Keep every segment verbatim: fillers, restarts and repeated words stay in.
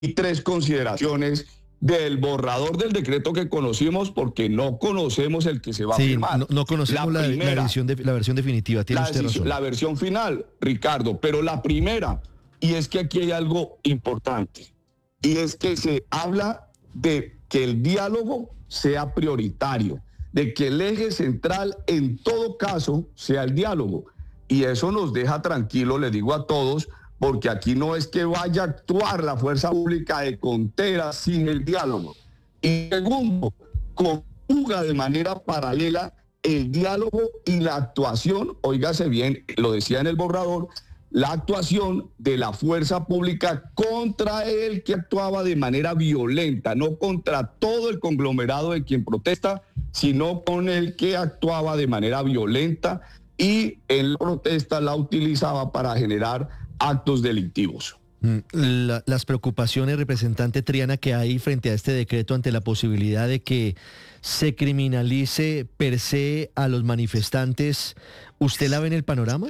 y tres consideraciones del borrador del decreto que conocimos, porque no conocemos el que se va sí, a firmar. no, no conocemos la, la, primera, la, edición de, la versión definitiva, tiene la, usted razón. La versión final, Ricardo, pero la primera, y es que aquí hay algo importante, y es que se habla de que el diálogo sea prioritario, de que el eje central en todo caso sea el diálogo, y eso nos deja tranquilos, les digo a todos, porque aquí no es que vaya a actuar la fuerza pública de Contreras sin el diálogo. Y segundo, conjuga de manera paralela el diálogo y la actuación, óigase bien, lo decía en el borrador, la actuación de la fuerza pública contra el que actuaba de manera violenta, no contra todo el conglomerado de quien protesta, sino con el que actuaba de manera violenta y en la protesta la utilizaba para generar actos delictivos. La, las preocupaciones, representante Triana, que hay frente a este decreto ante la posibilidad de que se criminalice per se a los manifestantes, ¿usted la ve en el panorama?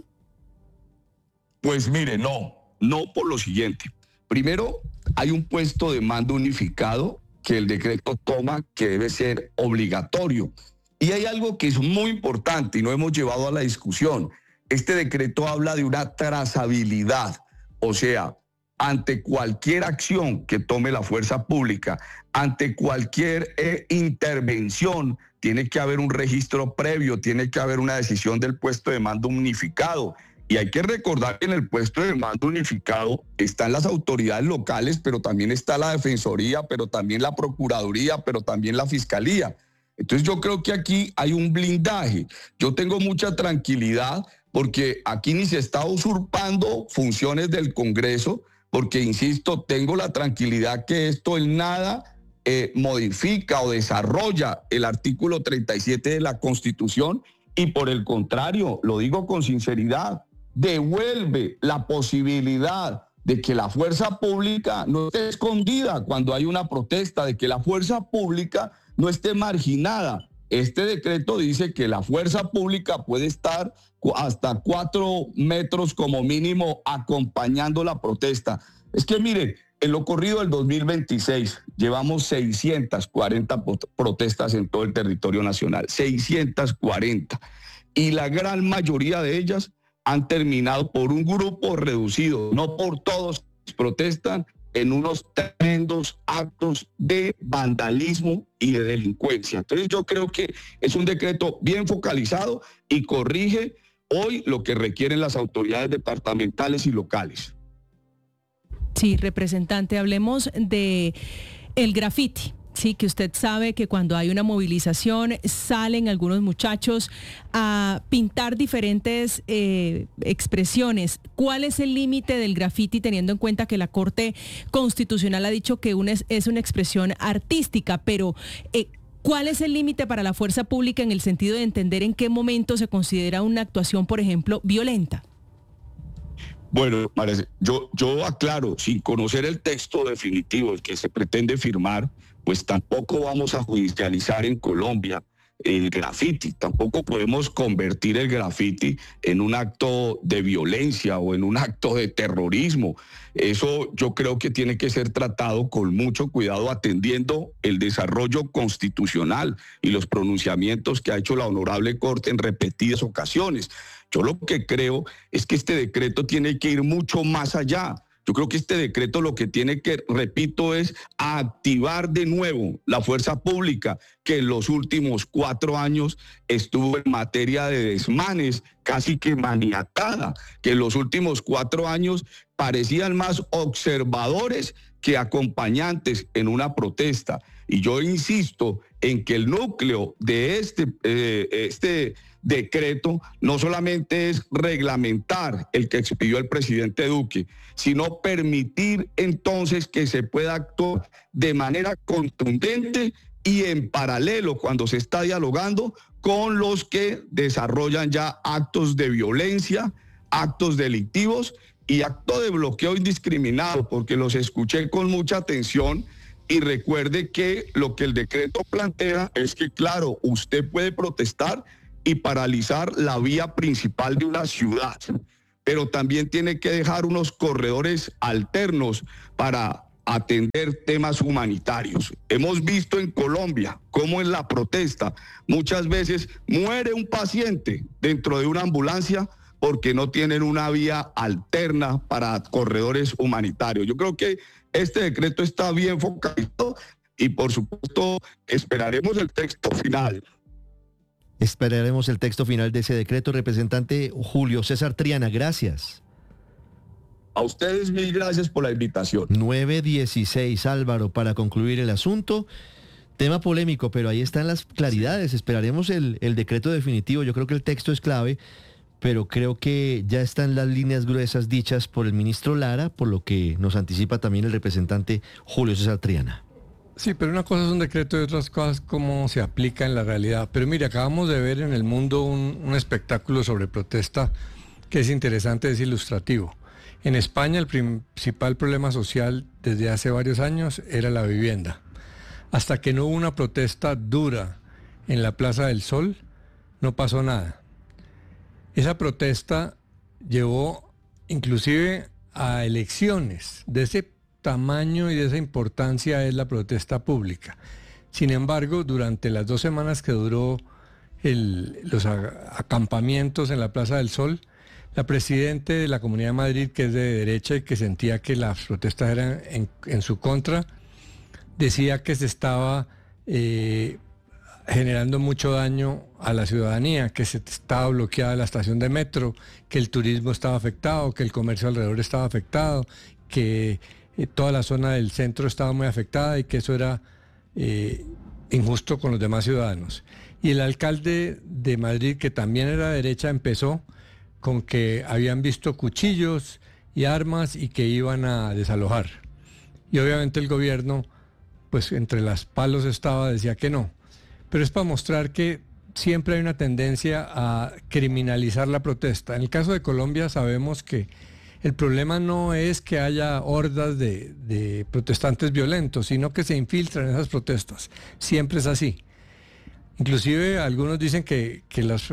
Pues mire, no, no por lo siguiente. Primero, hay un puesto de mando unificado que el decreto toma que debe ser obligatorio. Y hay algo que es muy importante y no hemos llevado a la discusión. Este decreto habla de una trazabilidad, o sea, ante cualquier acción que tome la fuerza pública, ante cualquier eh, intervención, tiene que haber un registro previo, tiene que haber una decisión del puesto de mando unificado. Y hay que recordar que en el puesto de mando unificado están las autoridades locales, pero también está la Defensoría, pero también la Procuraduría, pero también la Fiscalía. Entonces yo creo que aquí hay un blindaje. Yo tengo mucha tranquilidad porque aquí ni se está usurpando funciones del Congreso, porque, insisto, tengo la tranquilidad que esto en nada eh, modifica o desarrolla el artículo treinta y siete de la Constitución y, por el contrario, lo digo con sinceridad, devuelve la posibilidad de que la fuerza pública no esté escondida cuando hay una protesta, de que la fuerza pública no esté marginada. Este decreto dice que la fuerza pública puede estar hasta cuatro metros como mínimo acompañando la protesta. Es que miren, en lo corrido del dos mil veintiséis llevamos seiscientas cuarenta protestas en todo el territorio nacional, seiscientas cuarenta. Y la gran mayoría de ellas han terminado por un grupo reducido, no por todos protestan, en unos tremendos actos de vandalismo y de delincuencia. Entonces yo creo que es un decreto bien focalizado y corrige hoy lo que requieren las autoridades departamentales y locales. Sí, representante, hablemos de el grafiti. Sí, que usted sabe que cuando hay una movilización salen algunos muchachos a pintar diferentes eh, expresiones. ¿Cuál es el límite del grafiti teniendo en cuenta que la Corte Constitucional ha dicho que una es, es una expresión artística? Pero eh, ¿cuál es el límite para la fuerza pública en el sentido de entender en qué momento se considera una actuación, por ejemplo, violenta? Bueno, yo, yo aclaro, sin conocer el texto definitivo, el que se pretende firmar, pues tampoco vamos a judicializar en Colombia el grafiti, tampoco podemos convertir el grafiti en un acto de violencia o en un acto de terrorismo. Eso yo creo que tiene que ser tratado con mucho cuidado, atendiendo el desarrollo constitucional y los pronunciamientos que ha hecho la Honorable Corte en repetidas ocasiones. Yo lo que creo es que este decreto tiene que ir mucho más allá. Yo creo que este decreto lo que tiene que, repito, es activar de nuevo la fuerza pública que en los últimos cuatro años estuvo en materia de desmanes casi que maniatada, que en los últimos cuatro años parecían más observadores que acompañantes en una protesta. Y yo insisto en que el núcleo de este, eh, este decreto no solamente es reglamentar el que expidió el presidente Duque, sino permitir entonces que se pueda actuar de manera contundente y en paralelo cuando se está dialogando con los que desarrollan ya actos de violencia, actos delictivos y actos de bloqueo indiscriminado, porque los escuché con mucha atención. Y recuerde que lo que el decreto plantea es que, claro, usted puede protestar y paralizar la vía principal de una ciudad, pero también tiene que dejar unos corredores alternos para atender temas humanitarios. Hemos visto en Colombia cómo en la protesta muchas veces muere un paciente dentro de una ambulancia porque no tienen una vía alterna para corredores humanitarios. Yo creo que este decreto está bien focalizado y por supuesto esperaremos el texto final. Esperaremos el texto final de ese decreto. Representante Julio César Triana, gracias. A ustedes mil gracias por la invitación. nueve dieciséis, Álvaro, para concluir el asunto. Tema polémico, pero ahí están las claridades. Esperaremos el, el decreto definitivo. Yo creo que el texto es clave, pero creo que ya están las líneas gruesas dichas por el ministro Lara, por lo que nos anticipa también el representante Julio César Triana. Sí, pero una cosa es un decreto y otras cosas cómo se aplica en la realidad. Pero mire, acabamos de ver en el mundo un, un espectáculo sobre protesta que es interesante, es ilustrativo. En España el principal problema social desde hace varios años era la vivienda. Hasta que no hubo una protesta dura en la Plaza del Sol, no pasó nada. Esa protesta llevó inclusive a elecciones. De ese tamaño y de esa importancia es la protesta pública. Sin embargo, durante las dos semanas que duró el, los acampamientos en la Plaza del Sol, la presidenta de la Comunidad de Madrid, que es de derecha y que sentía que las protestas eran en, en su contra, decía que se estaba eh, generando mucho daño a la ciudadanía, que se estaba bloqueada la estación de metro, que el turismo estaba afectado, que el comercio alrededor estaba afectado, que eh, toda la zona del centro estaba muy afectada y que eso era eh, injusto con los demás ciudadanos. Y el alcalde de Madrid, que también era de derecha, empezó con que habían visto cuchillos y armas y que iban a desalojar. Y obviamente el gobierno, pues entre las palos estaba, decía que no. Pero es para mostrar que siempre hay una tendencia a criminalizar la protesta. En el caso de Colombia sabemos que el problema no es que haya hordas de, de protestantes violentos, sino que se infiltran en esas protestas. Siempre es así. Inclusive algunos dicen que, que las...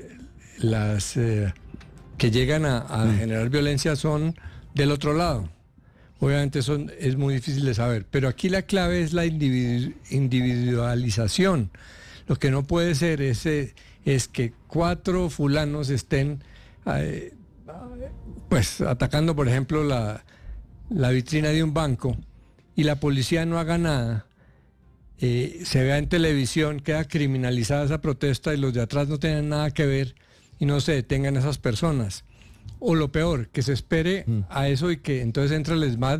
las eh, que llegan a, a generar violencia son del otro lado. Obviamente eso es muy difícil de saber, pero aquí la clave es la individu- individualización. Lo que no puede ser es, es que cuatro fulanos estén eh, pues atacando, por ejemplo, la, la vitrina de un banco y la policía no haga nada. Eh, se vea en televisión, queda criminalizada esa protesta y los de atrás no tienen nada que ver y no se detengan esas personas. O lo peor, que se espere mm. a eso y que entonces entre el ESMAD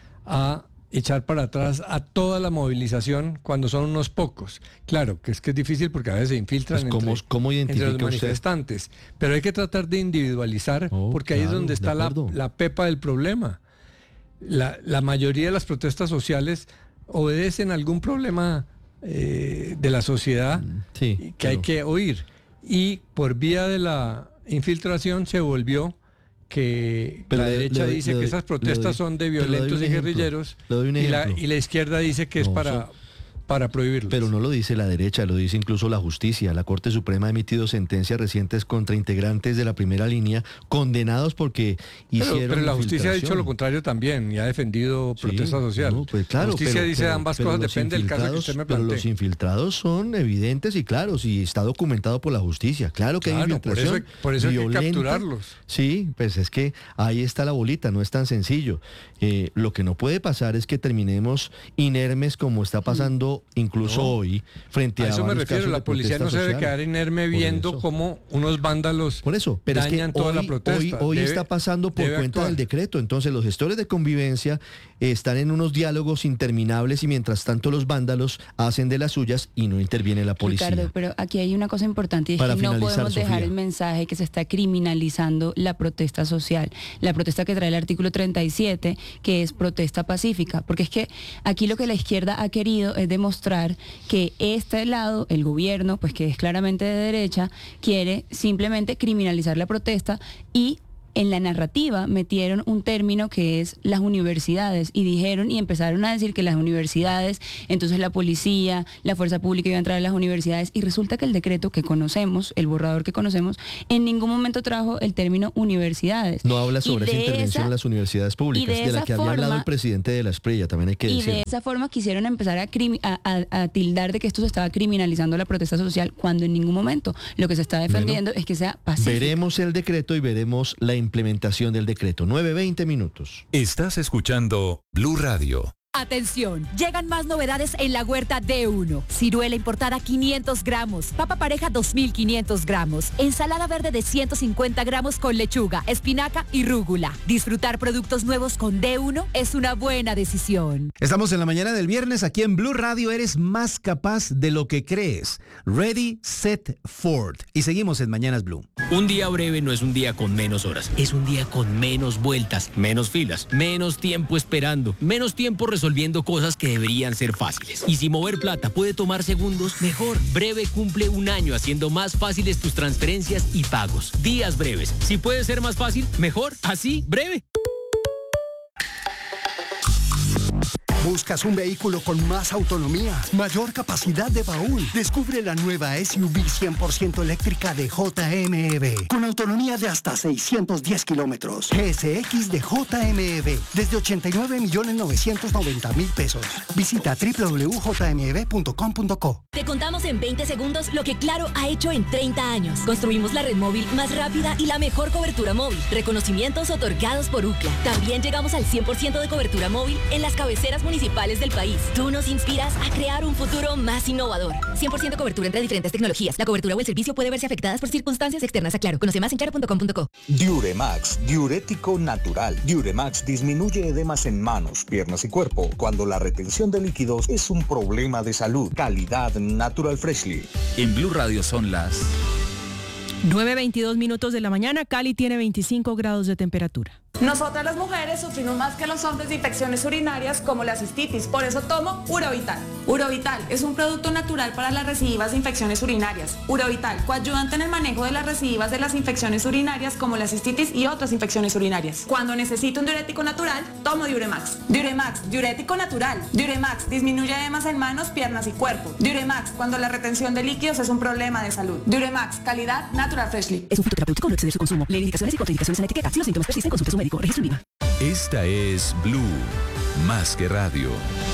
a echar para atrás a toda la movilización cuando son unos pocos. Claro, que es que es difícil porque a veces se infiltran pues ¿cómo, entre, ¿cómo entre los manifestantes. Usted? Pero hay que tratar de individualizar oh, porque claro, ahí es donde está la, la pepa del problema. La, la mayoría de las protestas sociales obedecen a algún problema eh, de la sociedad sí, que claro. hay que oír. Y por vía de la infiltración se volvió que pero la le, derecha le, dice le doy, que esas protestas doy, son de violentos y guerrilleros y la, y la izquierda dice que no, es para, son, para prohibirlos. Pero no lo dice la derecha, lo dice incluso la justicia. La Corte Suprema ha emitido sentencias recientes contra integrantes de la primera línea condenados porque hicieron Pero, pero la justicia ha dicho lo contrario también y ha defendido sí, protesta social. No, pues claro, la justicia pero, dice pero, ambas pero cosas, depende del caso que usted me plantee. Pero los infiltrados son evidentes y claros y está documentado por la justicia. Claro que claro, hay infiltración por eso, por eso violenta, hay que capturarlos. Sí, pues es que ahí está la bolita, no es tan sencillo. Eh, lo que no puede pasar es que terminemos inermes como está pasando incluso no. hoy frente a, a eso me refiero, la policía no se debe quedar inerme viendo cómo unos vándalos por eso, pero dañan es que toda hoy, la protesta. Hoy, hoy debe, está pasando por cuenta actuar. del decreto, entonces los gestores de convivencia están en unos diálogos interminables y mientras tanto los vándalos hacen de las suyas y no interviene la policía. Ricardo, pero aquí hay una cosa importante y es Para que no podemos dejar Sofía. el mensaje que se está criminalizando la protesta social, la protesta que trae el artículo treinta y siete, que es protesta pacífica, porque es que aquí lo que la izquierda ha querido es demostrar que este lado, el gobierno, pues que es claramente de derecha, quiere simplemente criminalizar la protesta y en la narrativa metieron un término que es las universidades y dijeron y empezaron a decir que las universidades, entonces la policía, la fuerza pública iba a entrar a las universidades y resulta que el decreto que conocemos, el borrador que conocemos, en ningún momento trajo el término universidades. No habla sobre esa intervención esa, en las universidades públicas, de, de la que forma, había hablado el presidente de la Esprilla, también hay que decir. Y de esa forma quisieron empezar a, crimi, a, a, a tildar de que esto se estaba criminalizando la protesta social, cuando en ningún momento lo que se está defendiendo bueno, es que sea pacífico. Veremos el decreto y veremos la implementación del decreto. nueve veinte minutos. Estás escuchando Blue Radio. Atención, llegan más novedades en la huerta D uno. Ciruela importada quinientos gramos, papa pareja dos mil quinientos gramos, ensalada verde de ciento cincuenta gramos con lechuga, espinaca y rúgula. Disfrutar productos nuevos con D uno es una buena decisión. Estamos en la mañana del viernes aquí en Blue Radio. Eres más capaz de lo que crees. Ready, Set, Ford. Y seguimos en Mañanas Blue. Un día breve no es un día con menos horas, es un día con menos vueltas, menos filas, menos tiempo esperando, menos tiempo resolviendo resolviendo cosas que deberían ser fáciles. Y si mover plata puede tomar segundos, mejor. Breve cumple un año haciendo más fáciles tus transferencias y pagos. Días breves. Si puede ser más fácil, mejor. Así, breve. ¿Buscas un vehículo con más autonomía, mayor capacidad de baúl? Descubre la nueva S U V cien por ciento eléctrica de J M E-V, con autonomía de hasta seiscientos diez kilómetros. G S X de J M E-V, desde ochenta y nueve millones novecientos noventa mil pesos. Visita doble u doble u doble u punto j m e v punto com punto co. Te contamos en veinte segundos lo que Claro ha hecho en treinta años. Construimos la red móvil más rápida y la mejor cobertura móvil. Reconocimientos otorgados por U C L A. También llegamos al cien por ciento de cobertura móvil en las cabeceras municipales municipales del país. Tú nos inspiras a crear un futuro más innovador. cien por ciento cobertura entre diferentes tecnologías. La cobertura o el servicio puede verse afectadas por circunstancias externas a Claro. Conoce más en claro punto com punto co. Diuremax, diurético natural. Diuremax disminuye edemas en manos, piernas y cuerpo cuando la retención de líquidos es un problema de salud. Calidad Natural Freshly. En Blue Radio son las nueve veintidós minutos de la mañana. Cali tiene veinticinco grados de temperatura. Nosotras las mujeres sufrimos más que los hombres de infecciones urinarias como la cistitis, por eso tomo Urovital. Urovital es un producto natural para las recidivas de infecciones urinarias. Urovital, coayudante en el manejo de las recidivas de las infecciones urinarias como la cistitis y otras infecciones urinarias. Cuando necesito un diurético natural, tomo Diuremax. Diuremax, diurético natural. Diuremax, disminuye edemas en manos, piernas y cuerpo. Diuremax, cuando la retención de líquidos es un problema de salud. Diuremax, calidad Natural Freshly. Es un fitoterapéutico, no exceder su consumo. Lee indicaciones y contraindicaciones en etiqueta. Si los síntomas persisten, consulte a su médico. Registro en I V A. Esta es Blue, más que radio.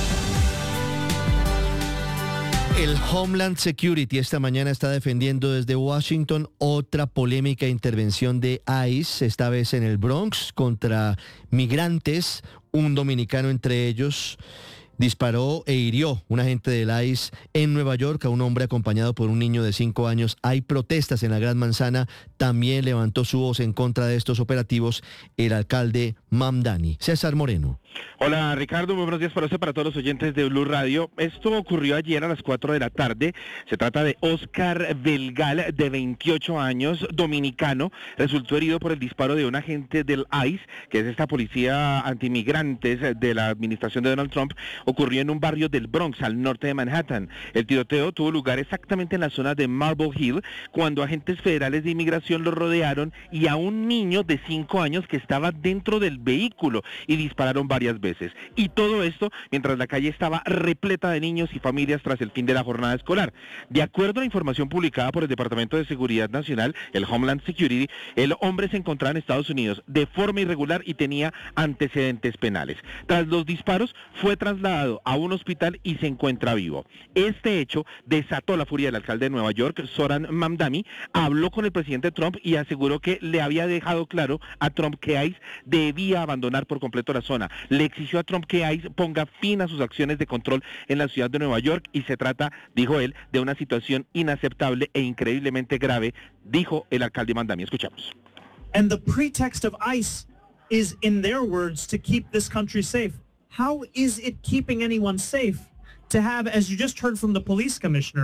El Homeland Security esta mañana está defendiendo desde Washington otra polémica intervención de ICE, esta vez en el Bronx, contra migrantes, un dominicano entre ellos. Disparó e hirió un agente del ICE en Nueva York a un hombre acompañado por un niño de cinco años. Hay protestas en la Gran Manzana. También levantó su voz en contra de estos operativos el alcalde Mamdani. César Moreno. Hola Ricardo, muy buenos días para usted, para todos los oyentes de Blue Radio. Esto ocurrió ayer a las cuatro de la tarde. Se trata de Oscar Belgal, de veintiocho años, dominicano. Resultó herido por el disparo de un agente del ICE, que es esta policía antimigrantes de la administración de Donald Trump. Ocurrió en un barrio del Bronx, al norte de Manhattan. El tiroteo tuvo lugar exactamente en la zona de Marble Hill, cuando agentes federales de inmigración lo rodearon y a un niño de cinco años que estaba dentro del vehículo y dispararon varias veces. Y todo esto mientras la calle estaba repleta de niños y familias tras el fin de la jornada escolar. De acuerdo a la información publicada por el Departamento de Seguridad Nacional, el Homeland Security, el hombre se encontraba en Estados Unidos de forma irregular y tenía antecedentes penales. Tras los disparos, fue trasladado a un hospital y se encuentra vivo. Este hecho desató la furia del alcalde de Nueva York, Zoran Mamdani. Habló con el presidente Trump y aseguró que le había dejado claro a Trump que ICE debía abandonar por completo la zona. Le exigió a Trump que ICE ponga fin a sus acciones de control en la ciudad de Nueva York y se trata, dijo él, de una situación inaceptable e increíblemente grave, dijo el alcalde Mamdani. Escuchamos. And the pretext of ICE is, in their words, to keep this country safe. How is it keeping anyone safe to have, as you just heard from the police commissioner,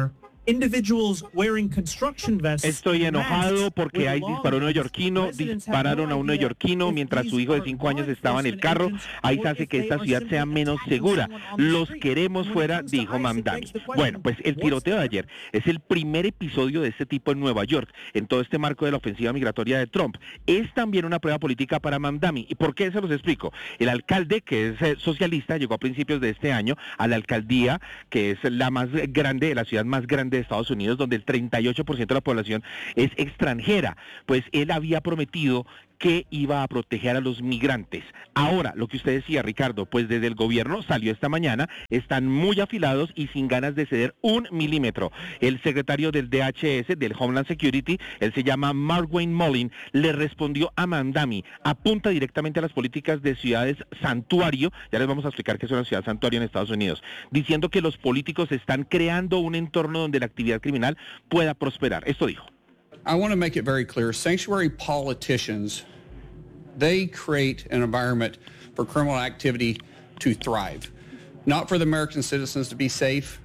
Estoy enojado porque ICE disparó a un neoyorquino, dispararon a un neoyorquino mientras su hijo de cinco años estaba en el carro. ICE hace que esta ciudad sea menos segura. Los queremos fuera, dijo Mamdani. Bueno, pues el tiroteo de ayer es el primer episodio de este tipo en Nueva York, en todo este marco de la ofensiva migratoria de Trump. Es también una prueba política para Mamdani. ¿Y por qué? Se los explico. El alcalde, que es eh, socialista, llegó a principios de este año a la alcaldía, que es la más grande, la ciudad más grande de Estados Unidos, donde el treinta y ocho por ciento de la población es extranjera. Pues él había prometido que iba a proteger a los migrantes. Ahora, lo que usted decía, Ricardo, pues desde el gobierno salió esta mañana, están muy afilados y sin ganas de ceder un milímetro. El secretario del D H S, del Homeland Security, él se llama Markwayne Mullin, le respondió a Mamdani, apunta directamente a las políticas de ciudades santuario, ya les vamos a explicar qué es una ciudad santuario en Estados Unidos, diciendo que los políticos están creando un entorno donde la actividad criminal pueda prosperar. Esto dijo. I want to make it very clear, sanctuary politicians, they create an environment for criminal activity to thrive, not for the American citizens to be safe.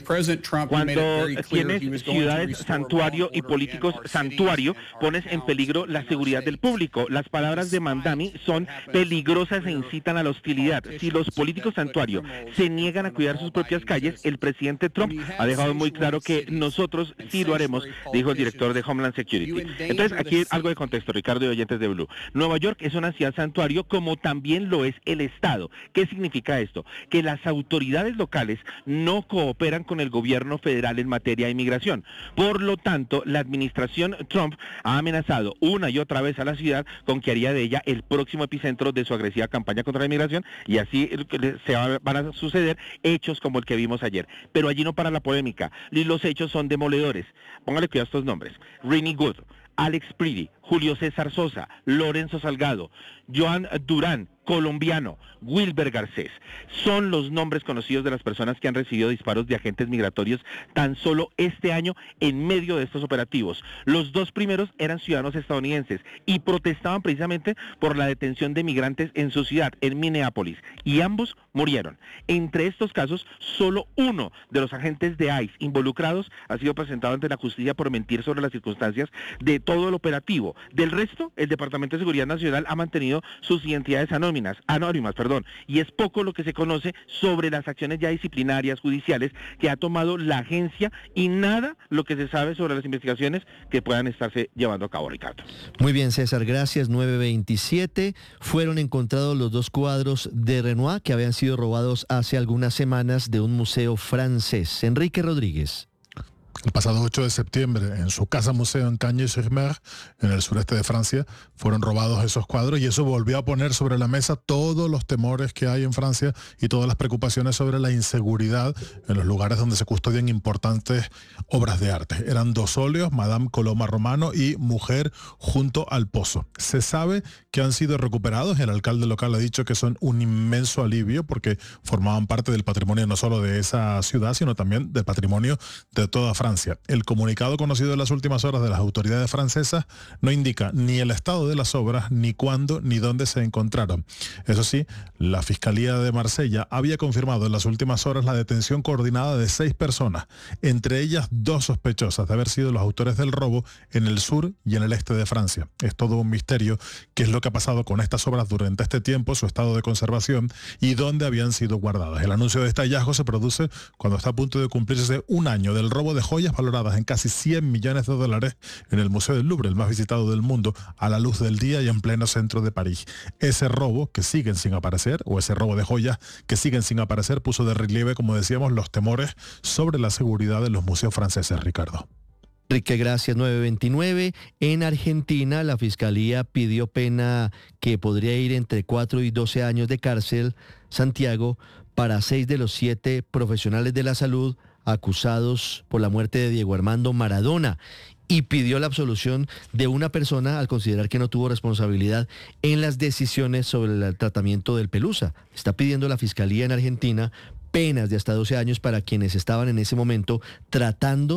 Cuando tienes ciudades santuario y políticos santuario, pones en peligro la seguridad del público. Las palabras de Mamdani son peligrosas e incitan a la hostilidad. Si los políticos santuario se niegan a cuidar sus propias calles, el presidente Trump ha dejado muy claro que nosotros sí lo haremos, dijo el director de Homeland Security. Entonces, aquí algo de contexto, Ricardo y oyentes de Blue. Nueva York es una ciudad santuario como también lo es el Estado. ¿Qué significa esto? Que las autoridades locales no cooperan con el gobierno federal en materia de inmigración. Por lo tanto, la administración Trump ha amenazado una y otra vez a la ciudad con que haría de ella el próximo epicentro de su agresiva campaña contra la inmigración, y así se van a suceder hechos como el que vimos ayer. Pero allí no para la polémica, y los hechos son demoledores. Póngale cuidado a estos nombres: Rini Good, Alex Preedy, Julio César Sosa, Lorenzo Salgado, Joan Durán, colombiano, Wilber Garcés. Son los nombres conocidos de las personas que han recibido disparos de agentes migratorios tan solo este año en medio de estos operativos. Los dos primeros eran ciudadanos estadounidenses y protestaban precisamente por la detención de migrantes en su ciudad, en Minneapolis, y ambos murieron. Entre estos casos, solo uno de los agentes de ICE involucrados ha sido presentado ante la justicia por mentir sobre las circunstancias de todo el operativo. Del resto, el Departamento de Seguridad Nacional ha mantenido sus identidades anónimas, anónimas, perdón, y es poco lo que se conoce sobre las acciones ya disciplinarias, judiciales, que ha tomado la agencia, y nada lo que se sabe sobre las investigaciones que puedan estarse llevando a cabo, Ricardo. Muy bien, César, gracias. nueve veintisiete, fueron encontrados los dos cuadros de Renoir que habían sido robados hace algunas semanas de un museo francés. Enrique Rodríguez. El pasado ocho de septiembre, en su casa museo en Cagnes-sur-Mer, en el sureste de Francia, fueron robados esos cuadros, y eso volvió a poner sobre la mesa todos los temores que hay en Francia y todas las preocupaciones sobre la inseguridad en los lugares donde se custodian importantes obras de arte. Eran dos óleos, Madame Coloma Romano y Mujer junto al pozo. Se sabe que han sido recuperados. El alcalde local ha dicho que son un inmenso alivio porque formaban parte del patrimonio no solo de esa ciudad, sino también del patrimonio de toda Francia. El comunicado conocido en las últimas horas de las autoridades francesas no indica ni el estado de las obras, ni cuándo, ni dónde se encontraron. Eso sí, la Fiscalía de Marsella había confirmado en las últimas horas la detención coordinada de seis personas, entre ellas dos sospechosas de haber sido los autores del robo en el sur y en el este de Francia. Es todo un misterio qué es lo que ha pasado con estas obras durante este tiempo, su estado de conservación y dónde habían sido guardadas. El anuncio de este hallazgo se produce cuando está a punto de cumplirse un año del robo de joyas valoradas en casi cien millones de dólares en el Museo del Louvre, el más visitado del mundo, a la luz del día y en pleno centro de París. Ese robo que siguen sin aparecer, o ese robo de joyas que siguen sin aparecer, puso de relieve, como decíamos, los temores sobre la seguridad de los museos franceses, Ricardo. Enrique, gracias. nueve veintinueve. En Argentina, la Fiscalía pidió pena que podría ir entre cuatro y doce años de cárcel, Santiago, para seis de los siete profesionales de la salud acusados por la muerte de Diego Armando Maradona, y pidió la absolución de una persona al considerar que no tuvo responsabilidad en las decisiones sobre el tratamiento del Pelusa. Está pidiendo la Fiscalía en Argentina penas de hasta doce años para quienes estaban en ese momento tratando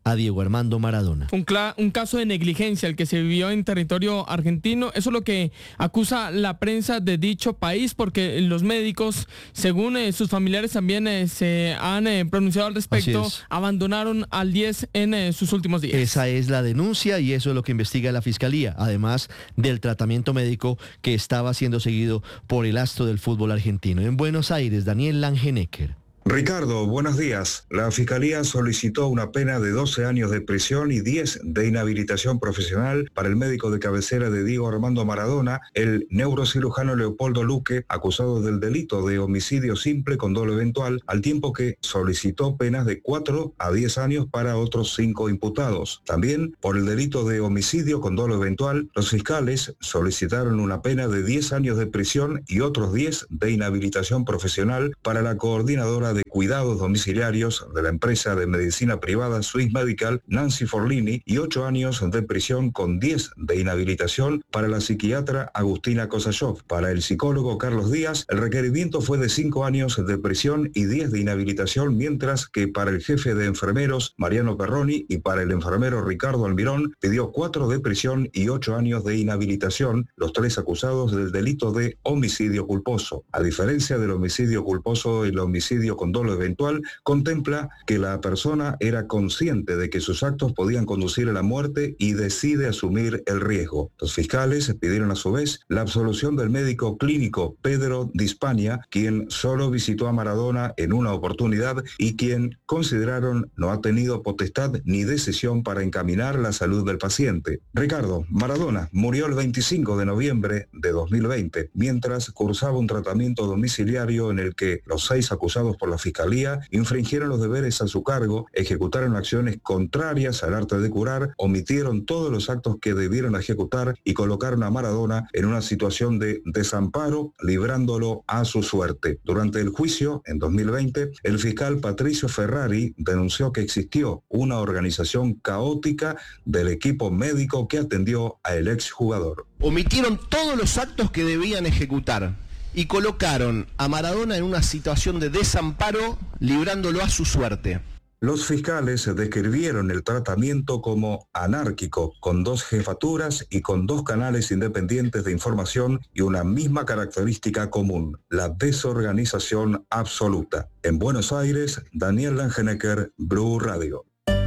a Diego Armando Maradona. Un, un caso de negligencia el que se vivió en territorio argentino, eso es lo que acusa la prensa de dicho país, porque los médicos, según eh, sus familiares también eh, se han eh, pronunciado al respecto, abandonaron al diez en eh, sus últimos días. Esa es la denuncia y eso es lo que investiga la Fiscalía, además del tratamiento médico que estaba siendo seguido por el astro del fútbol argentino. En Buenos Aires, Daniel Langenecker. Ricardo, buenos días. La Fiscalía solicitó una pena de doce años de prisión y diez de inhabilitación profesional para el médico de cabecera de Diego Armando Maradona, el neurocirujano Leopoldo Luque, acusado del delito de homicidio simple con dolo eventual, al tiempo que solicitó penas de cuatro a diez años para otros cinco imputados. También, por el delito de homicidio con dolo eventual, los fiscales solicitaron una pena de diez años de prisión y otros diez de inhabilitación profesional para la coordinadora de cuidados domiciliarios de la empresa de medicina privada Swiss Medical, Nancy Forlini, y ocho años de prisión con diez de inhabilitación para la psiquiatra Agustina Kosachov. Para el psicólogo Carlos Díaz, el requerimiento fue de cinco años de prisión y diez de inhabilitación, mientras que para el jefe de enfermeros, Mariano Perroni, y para el enfermero Ricardo Almirón, pidió cuatro de prisión y ocho años de inhabilitación, los tres acusados del delito de homicidio culposo. A diferencia del homicidio culposo, el homicidio con dolo eventual contempla que la persona era consciente de que sus actos podían conducir a la muerte y decide asumir el riesgo. Los fiscales pidieron a su vez la absolución del médico clínico Pedro Di Spagna, quien solo visitó a Maradona en una oportunidad y quien consideraron no ha tenido potestad ni decisión para encaminar la salud del paciente. Ricardo, Maradona murió el veinticinco de noviembre de dos mil veinte, mientras cursaba un tratamiento domiciliario en el que los seis acusados por la Fiscalía infringieron los deberes a su cargo, ejecutaron acciones contrarias al arte de curar, omitieron todos los actos que debieron ejecutar y colocaron a Maradona en una situación de desamparo, librándolo a su suerte. Durante el juicio, en dos mil veinte, el fiscal Patricio Ferrari denunció que existió una organización caótica del equipo médico que atendió al exjugador. Omitieron todos los actos que debían ejecutar y colocaron a Maradona en una situación de desamparo, librándolo a su suerte. Los fiscales describieron el tratamiento como anárquico, con dos jefaturas y con dos canales independientes de información y una misma característica común, la desorganización absoluta. En Buenos Aires, Daniel Langenecker, Blue Radio.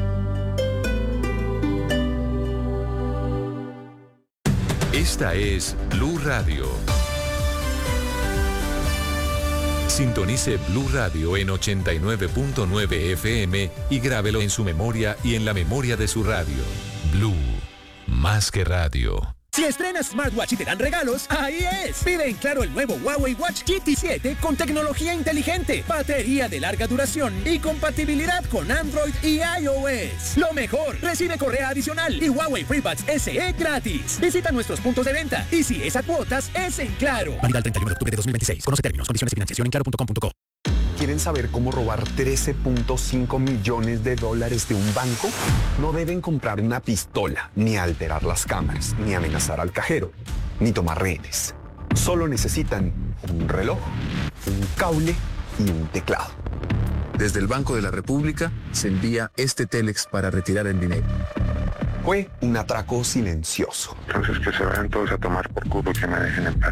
Esta es Blue Radio. Sintonice Blue Radio en ochenta y nueve punto nueve F M y grábelo en su memoria y en la memoria de su radio. Blue, más que radio. Si estrenas smartwatch y te dan regalos, ahí es. Pide en Claro el nuevo Huawei Watch G T siete con tecnología inteligente, batería de larga duración y compatibilidad con Android y iOS. Lo mejor, recibe correa adicional y Huawei FreeBuds S E gratis. Visita nuestros puntos de venta y si es a cuotas, es en Claro. Válida el treinta y uno de octubre de dos mil veintiséis. Conoce términos, condiciones y financiación en claro punto com punto co. ¿Quieren saber cómo robar trece punto cinco millones de dólares de un banco? No deben comprar una pistola, ni alterar las cámaras, ni amenazar al cajero, ni tomar rehenes. Solo necesitan un reloj, un cable y un teclado. Desde el Banco de la República se envía este Telex para retirar el dinero. Fue un atraco silencioso. Entonces que se vayan todos a tomar por culo y que me dejen en paz.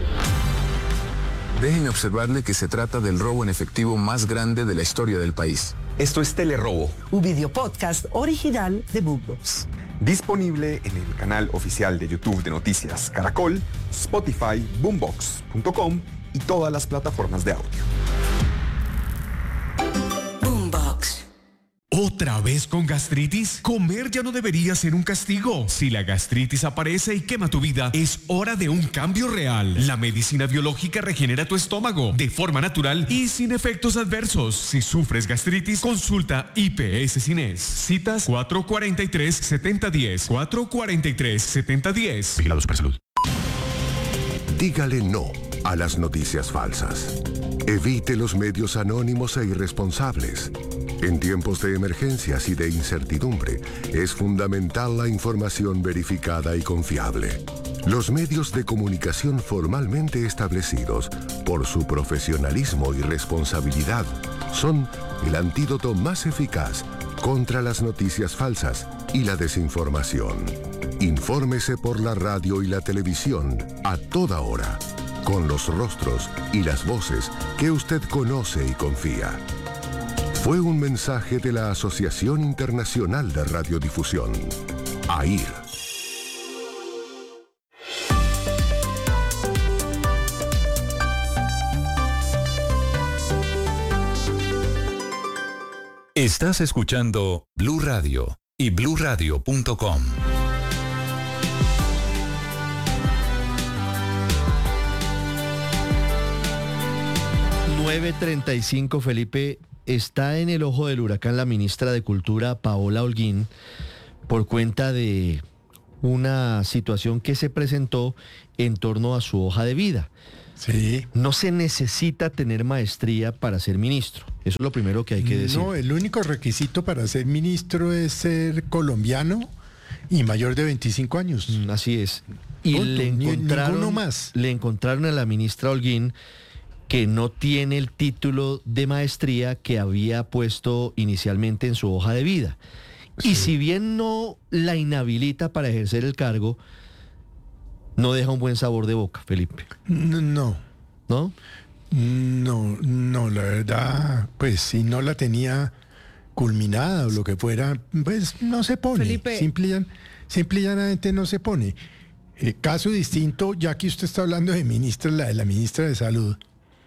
Déjenme observarle que se trata del robo en efectivo más grande de la historia del país. Esto es Telerobo, un video podcast original de Boombox. Disponible en el canal oficial de YouTube de Noticias Caracol, Spotify, boombox punto com y todas las plataformas de audio. ¿Otra vez con gastritis? Comer ya no debería ser un castigo. Si la gastritis aparece y quema tu vida, es hora de un cambio real. La medicina biológica regenera tu estómago de forma natural y sin efectos adversos. Si sufres gastritis, consulta I P S Cines. Citas cuatro cuatro tres, siete cero uno cero, cuatro cuatro tres, siete cero uno cero. Vigilado Supersalud. Dígale no a las noticias falsas. Evite los medios anónimos e irresponsables. En tiempos de emergencias y de incertidumbre, es fundamental la información verificada y confiable. Los medios de comunicación formalmente establecidos, por su profesionalismo y responsabilidad, son el antídoto más eficaz contra las noticias falsas y la desinformación. Infórmese por la radio y la televisión a toda hora, con los rostros y las voces que usted conoce y confía. Fue un mensaje de la Asociación Internacional de Radiodifusión, A I R. Estás escuchando Blue Radio y blue radio punto com. nueve treinta y cinco, Felipe. Está en el ojo del huracán la ministra de Cultura, Paola Holguín, por cuenta de una situación que se presentó en torno a su hoja de vida. Sí. No se necesita tener maestría para ser ministro. Eso es lo primero que hay que decir. No, el único requisito para ser ministro es ser colombiano y mayor de veinticinco años. Mm, así es. Y Punto. le encontraron, Ninguno más. le encontraron a la ministra Holguín que no tiene el título de maestría que había puesto inicialmente en su hoja de vida. Sí. Y si bien no la inhabilita para ejercer el cargo, no deja un buen sabor de boca, Felipe. No. ¿No? No, no, la verdad, pues si no la tenía culminada o lo que fuera, pues no se pone. Felipe. Simple, simple y llanamente no se pone. Eh, caso distinto, ya que usted está hablando de ministra, la de la ministra de Salud,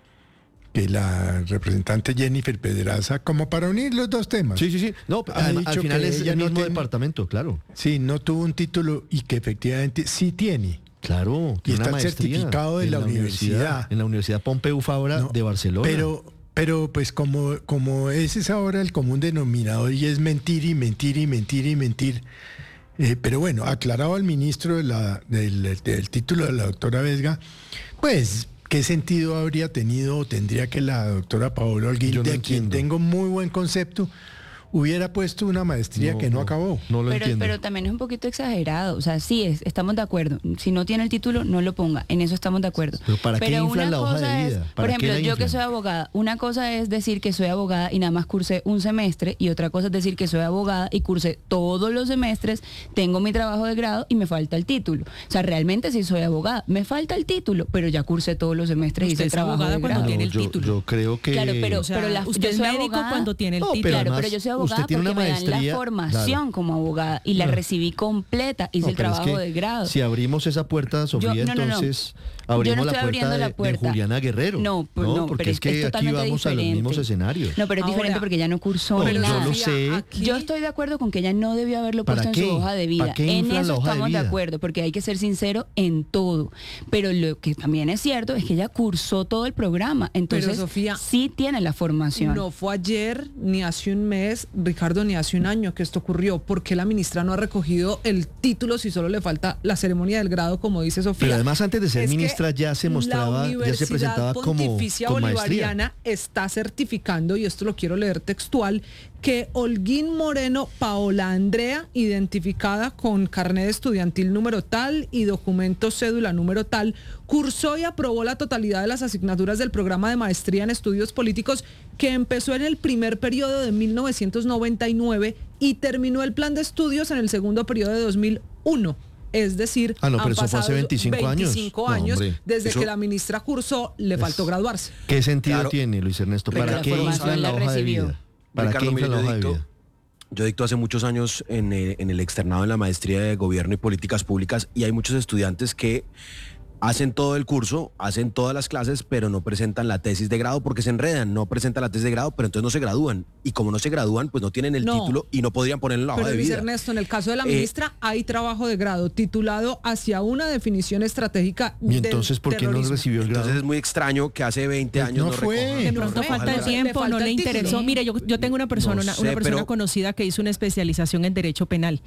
que la representante Jennifer Pedraza, como para unir los dos temas. Sí, sí, sí. No, al, al final es el mismo no departamento, claro. Sí, no tuvo un título y que efectivamente sí tiene. Claro, y está certificado de la, la universidad. universidad. En la Universidad Pompeu Fabra no, de Barcelona. Pero, pero pues como, como ese es ahora el común denominador y es mentir y mentir y mentir y mentir. Eh, pero bueno, aclarado al ministro de la, del, del título de la doctora Vesga, pues ¿qué sentido habría tenido o tendría que la doctora Paola Holguín, no de quien tengo muy buen concepto, hubiera puesto una maestría no, que no, no acabó? No lo pero, entiendo. Pero también es un poquito exagerado. O sea, sí, es, estamos de acuerdo. Si no tiene el título, no lo ponga. En eso estamos de acuerdo. ¿Pero para pero qué inflan la hoja de vida? Es, por ejemplo, yo que soy abogada, una cosa es decir que soy abogada y nada más cursé un semestre, y otra cosa es decir que soy abogada y cursé todos los semestres, tengo mi trabajo de grado y me falta el título. O sea, realmente sí soy abogada, me falta el título, pero ya cursé todos los semestres y hice el trabajo de grado. Cuando tiene el yo, título. Yo creo que... Claro, pero, o sea, pero la, usted yo soy es médico abogada, cuando tiene el no, título. Pero claro, además, pero yo soy abogada porque me dan la formación claro. como abogada y la no. recibí completa, hice no, el trabajo es que de grado. Si abrimos esa puerta, Sofía, yo, no, no, entonces no. abrimos no la, puerta de, la puerta de Juliana Guerrero. No, pues no, no porque pero es que es aquí vamos diferente. a los mismos escenarios. No, pero es Ahora, diferente porque ella no cursó no, ni yo nada. lo sé. Aquí, yo estoy de acuerdo con que ella no debió haberlo puesto en qué? su hoja de vida. En eso estamos de, de acuerdo, porque hay que ser sincero en todo. Pero lo que también es cierto es que ella cursó todo el programa. Entonces, pero, Sofía, sí tiene la formación. No fue ayer, ni hace un mes, Ricardo, ni hace un año que esto ocurrió. ¿Por qué la ministra no ha recogido el título si solo le falta la ceremonia del grado, como dice Sofía? Pero además antes de ser es ministra ya se mostraba, ya se presentaba como Pontificia con Bolivariana está certificando, y esto lo quiero leer textual, que Holguín Moreno Paola Andrea, identificada con carnet estudiantil número tal y documento cédula número tal, cursó y aprobó la totalidad de las asignaturas del programa de maestría en estudios políticos que empezó en el primer periodo de mil novecientos noventa y nueve y terminó el plan de estudios en el segundo periodo de dos mil uno. Es decir, ah, no, han pero eso fue hace pasado veinticinco años, veinticinco años no, desde eso... que la ministra cursó, le es... faltó graduarse. ¿Qué sentido claro. tiene, Luis Ernesto? ¿Para Pero qué inflan la hoja de vida? ¿Para Ricardo, qué inflan la hoja de vida? Yo dicto hace muchos años en el, en el externado en la maestría de Gobierno y Políticas Públicas, y hay muchos estudiantes que hacen todo el curso, hacen todas las clases, pero no presentan la tesis de grado porque se enredan, no presentan la tesis de grado, pero entonces no se gradúan. Y como no se gradúan, pues no tienen el no, título y no podrían ponerlo en la hoja pero de Luis vida. Ernesto, en el caso de la ministra, eh, hay trabajo de grado titulado hacia una definición estratégica. ¿Y entonces por qué no recibió el grado? Entonces es muy extraño que hace veinte años no, no fue. recoja. De pronto no falta el tiempo, le no le interesó. Título. Mire, yo, yo tengo una persona, no una, sé, una persona pero... conocida que hizo una especialización en Derecho Penal.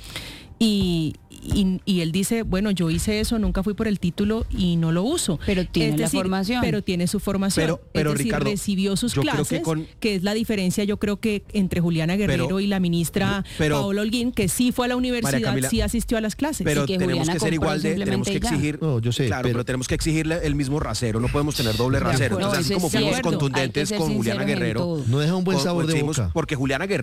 Y, y, y él dice, bueno, yo hice eso, nunca fui por el título y no lo uso. Pero tiene es decir, la formación. Pero tiene su formación. Pero, pero es decir, Ricardo, recibió sus clases, que, con... que es la diferencia, yo creo que entre Juliana Guerrero pero, y la ministra pero, Paola Holguín, que sí fue a la universidad, Camila, sí asistió a las clases. Pero y que tenemos Juliana que ser igual de, tenemos que exigir, no, yo sé, claro, pero, pero tenemos que exigirle el mismo rasero, no podemos tener doble rasero. No, Entonces, así como fuimos contundentes con Juliana Guerrero. No deja un buen sabor de boca. Porque Juliana Guerrero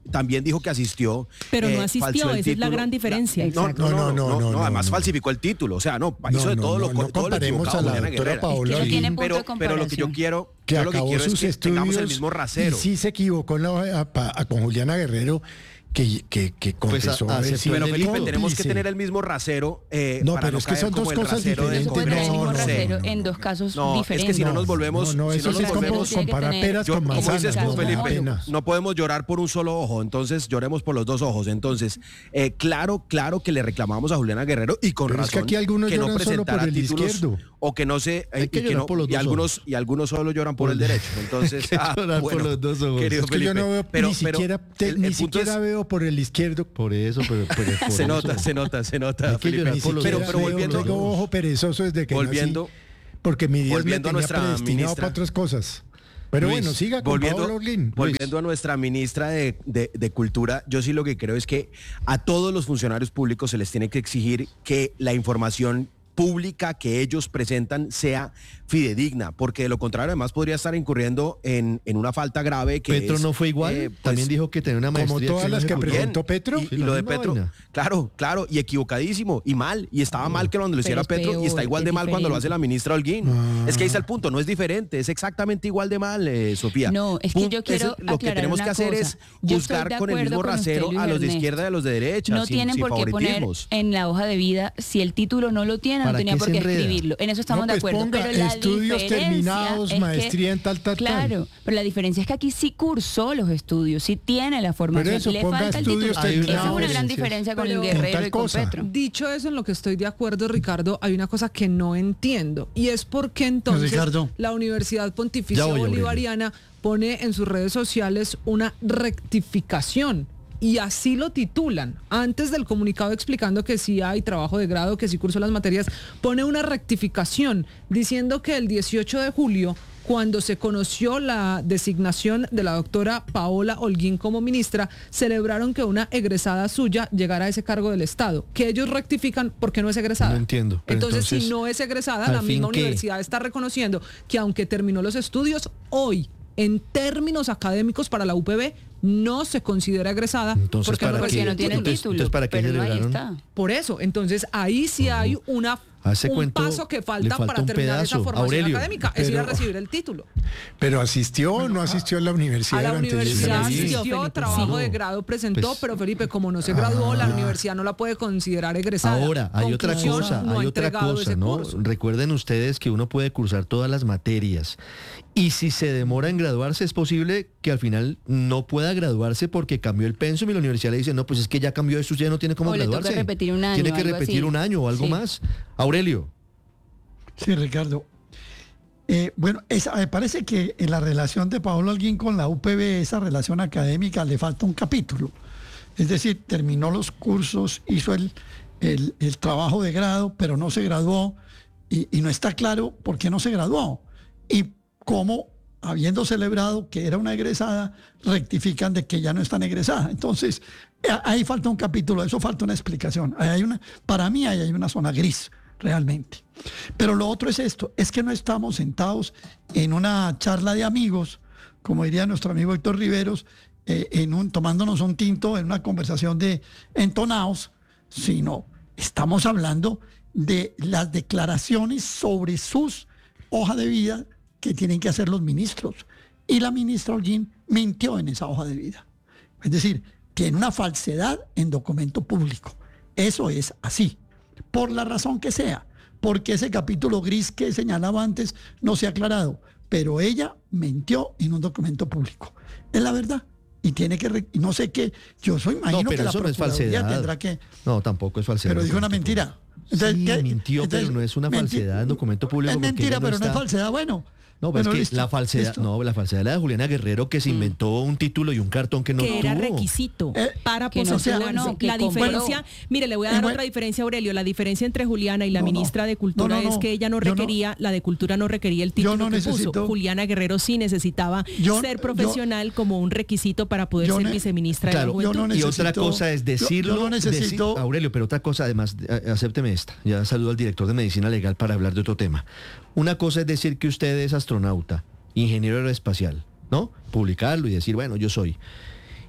también dijo que asistió. Pero no eh, asistió, falseó el esa es la título. gran diferencia. No, no, no, no, no, no, además no. falsificó el título, o sea, no, hizo No, de no, todo no, lo no todo lo comparemos equivocado, a la Juliana doctora Guerrera. Paola Es que no tiene punto pero, de pero lo que yo comparación. quiero, que yo lo que acabó quiero es sus que tengamos el estudios mismo y rasero. sí se equivocó en la- a- pa- a- con Juliana Guerrero, que, que, que confesó a- haber aceptó sido Pero Felipe, cómplice. tenemos que tener el mismo rasero eh, No, para pero no es que caer son como dos el cosas rasero del diferentes. Puede tener el No, mismo no, rasero no, en dos casos No, diferentes. es que si no nos volvemos, No, no, si eso no sí nos es como volvemos, tiene que comparar tener- peras yo- con como manzanas. dices tú, no, Felipe, pena. no podemos llorar por un solo ojo, entonces lloremos por los dos ojos. Entonces, eh, claro, claro que le reclamamos a Juliana Guerrero y con Pero es razón que aquí algunos que no lloran solo por presentara el títulos izquierdo. o que no se Hay eh, que y, que llorar no- por los y dos algunos ojos. y algunos solo lloran por, Por el el- derecho. Entonces, Hay que ah, llorar por bueno, los dos ojos. querido Es que yo Felipe, no veo pero, ni pero siquiera, te- el- ni el punto siquiera es- veo por el izquierdo. Por eso, pero, pero por se eso. nota, se nota, se nota, Hay que Felipe. llorar por los Pero, dos pero ojos. volviendo, tengo ojo perezoso desde que volviendo, nací, porque mi Dios volviendo a me tenía nuestra predestinado ministra. para otras cosas. Pero Luis, bueno, siga con volviendo, Paola Orlín. volviendo a nuestra ministra de, de- de Cultura, yo sí lo que creo es que a todos los funcionarios públicos se les tiene que exigir que la información pública que ellos presentan sea fidedigna, porque de lo contrario además podría estar incurriendo en, en una falta grave que Petro es, no fue igual, eh, pues, también dijo que tenía una como maestría. todas las que ejecutiva. presentó Petro. y, Sí, y la lo de misma Petro, vaina. claro, claro, y equivocadísimo, y mal, y estaba mal que cuando lo hiciera Pero es Petro, y está peor, igual de es mal cuando lo hace diferente. la ministra Holguín. Ah. Es que ahí está el punto, no es diferente, es exactamente igual de mal, eh, Sofía. No, es que Pun- yo quiero eso- Lo que aclarar tenemos una que hacer cosa. es Yo estoy buscar de con el acuerdo mismo con usted, rasero Luis a los de Ernesto. izquierda y a los de derecha, No sin, tienen sin por qué poner favoritismos. en la hoja de vida, si el título no lo tiene, no ¿Para tenía qué por se qué enreda? escribirlo. En eso estamos No, de pues acuerdo. ponga Pero la estudios diferencia terminados, es que- maestría en tal, tal, tal. Claro, pero la diferencia es que aquí sí cursó los estudios, sí tiene la formación. eso, Le ponga falta el título. estudios Esa es una terminados. gran diferencia con Pero- el En Guerrero tal y con cosa. Petro. Dicho eso, en lo que estoy de acuerdo, Ricardo, hay una cosa que no entiendo. Y es por qué entonces Ricardo. la Universidad Pontificia Ya voy, Aurelio. Bolivariana pone en sus redes sociales una rectificación. Y así lo titulan. Antes del comunicado explicando que sí hay trabajo de grado, que sí cursó las materias, pone una rectificación diciendo que el dieciocho de julio, cuando se conoció la designación de la doctora Paola Holguín como ministra, celebraron que una egresada suya llegara a ese cargo del Estado, que ellos rectifican porque no es egresada. No entiendo, pero Entonces, entonces, si no es egresada, ¿al la fin misma qué? universidad está reconociendo que aunque terminó los estudios, hoy, en términos académicos para la U P B, no se considera egresada Entonces, porque ¿para no qué? recibe no tiene el Entonces- título, entonces, ¿para qué pero no ahí celebraron? está. Por eso, entonces ahí sí hay una Hace un cuento, paso que le falta, falta para un terminar esa pedazo. formación Aurelio, académica, es ir a pero- recibir el título. Pero asistió o no asistió a la universidad. A la durante diez universidad años? Sí. asistió, Felipe, trabajo sí. de grado presentó, Pues- pero Felipe, como no se graduó, la Ah. universidad no la puede considerar egresada. Ahora, hay otra Conclusión, cosa, no ha hay otra entregado cosa, ese ¿no? curso. Recuerden ustedes que uno puede cursar todas las materias y si se demora en graduarse es posible que al final no pueda graduarse porque cambió el pensum y la universidad le dice, no, pues es que ya cambió eso, ya no tiene cómo O le toca graduarse. repetir un año, Tiene que algo repetir así. un año o algo Sí. más. Aurelio. Sí, Ricardo. Eh, bueno, esa- me parece que en la relación de Paola Holguín con la U P B, esa relación académica, le falta un capítulo. Es decir, terminó los cursos, hizo el, el- el trabajo de grado, pero no se graduó y, y no está claro por qué no se graduó. Y cómo, habiendo celebrado que era una egresada, rectifican de que ya no están egresada. Entonces, eh, ahí falta un capítulo, eso falta una explicación. Ahí hay una, para mí ahí hay una zona gris, realmente. Pero lo otro es esto, es que no estamos sentados en una charla de amigos, como diría nuestro amigo Héctor Riveros, eh, en un, tomándonos un tinto en una conversación de entonados, sino estamos hablando de las declaraciones sobre sus hojas de vida que tienen que hacer los ministros. Y la ministra Holguín mintió en esa hoja de vida. Es decir, tiene una falsedad en documento público. Eso es así, por la razón que sea, porque ese capítulo gris que señalaba antes no se ha aclarado, pero ella mintió en un documento público. Es la verdad. Y tiene que, re- y no sé qué, yo soy, imagino No, que pero la eso no es Procuraduría falsedad. tendrá que... No, tampoco es falsedad. Pero en dijo una documento mentira. público. Sí, ¿qué? mintió, Entonces, pero no es una menti- falsedad en documento público. Es porque mentira, ella no pero no es está- falsedad. Bueno. No, pero bueno, es que listo, la falsedad, listo. no, la falsedad era de Juliana Guerrero que se inventó un título y un cartón que no que era tuvo. requisito Eh, para que no posesionarse. tuvo, no, que la compró. diferencia, mire, le voy a dar Bueno, otra diferencia, Aurelio. La diferencia entre Juliana y la No, no. ministra de Cultura No, no, es no. que ella no Yo no- requería, la de Cultura no requería el título no que puso. necesito- Juliana Guerrero sí necesitaba Yo- ser yo- profesional como un requisito para poder yo ser ne- viceministra Claro, de la yo Juventud. no y necesito- otra cosa es yo- yo decirlo. no necesito- deci- Aurelio, pero otra cosa, además, a- acépteme esta. Ya saludo al director de Medicina Legal para hablar de otro tema. Una cosa es decir que usted es astronauta, ingeniero aeroespacial, ¿no? Publicarlo y decir, bueno, yo soy.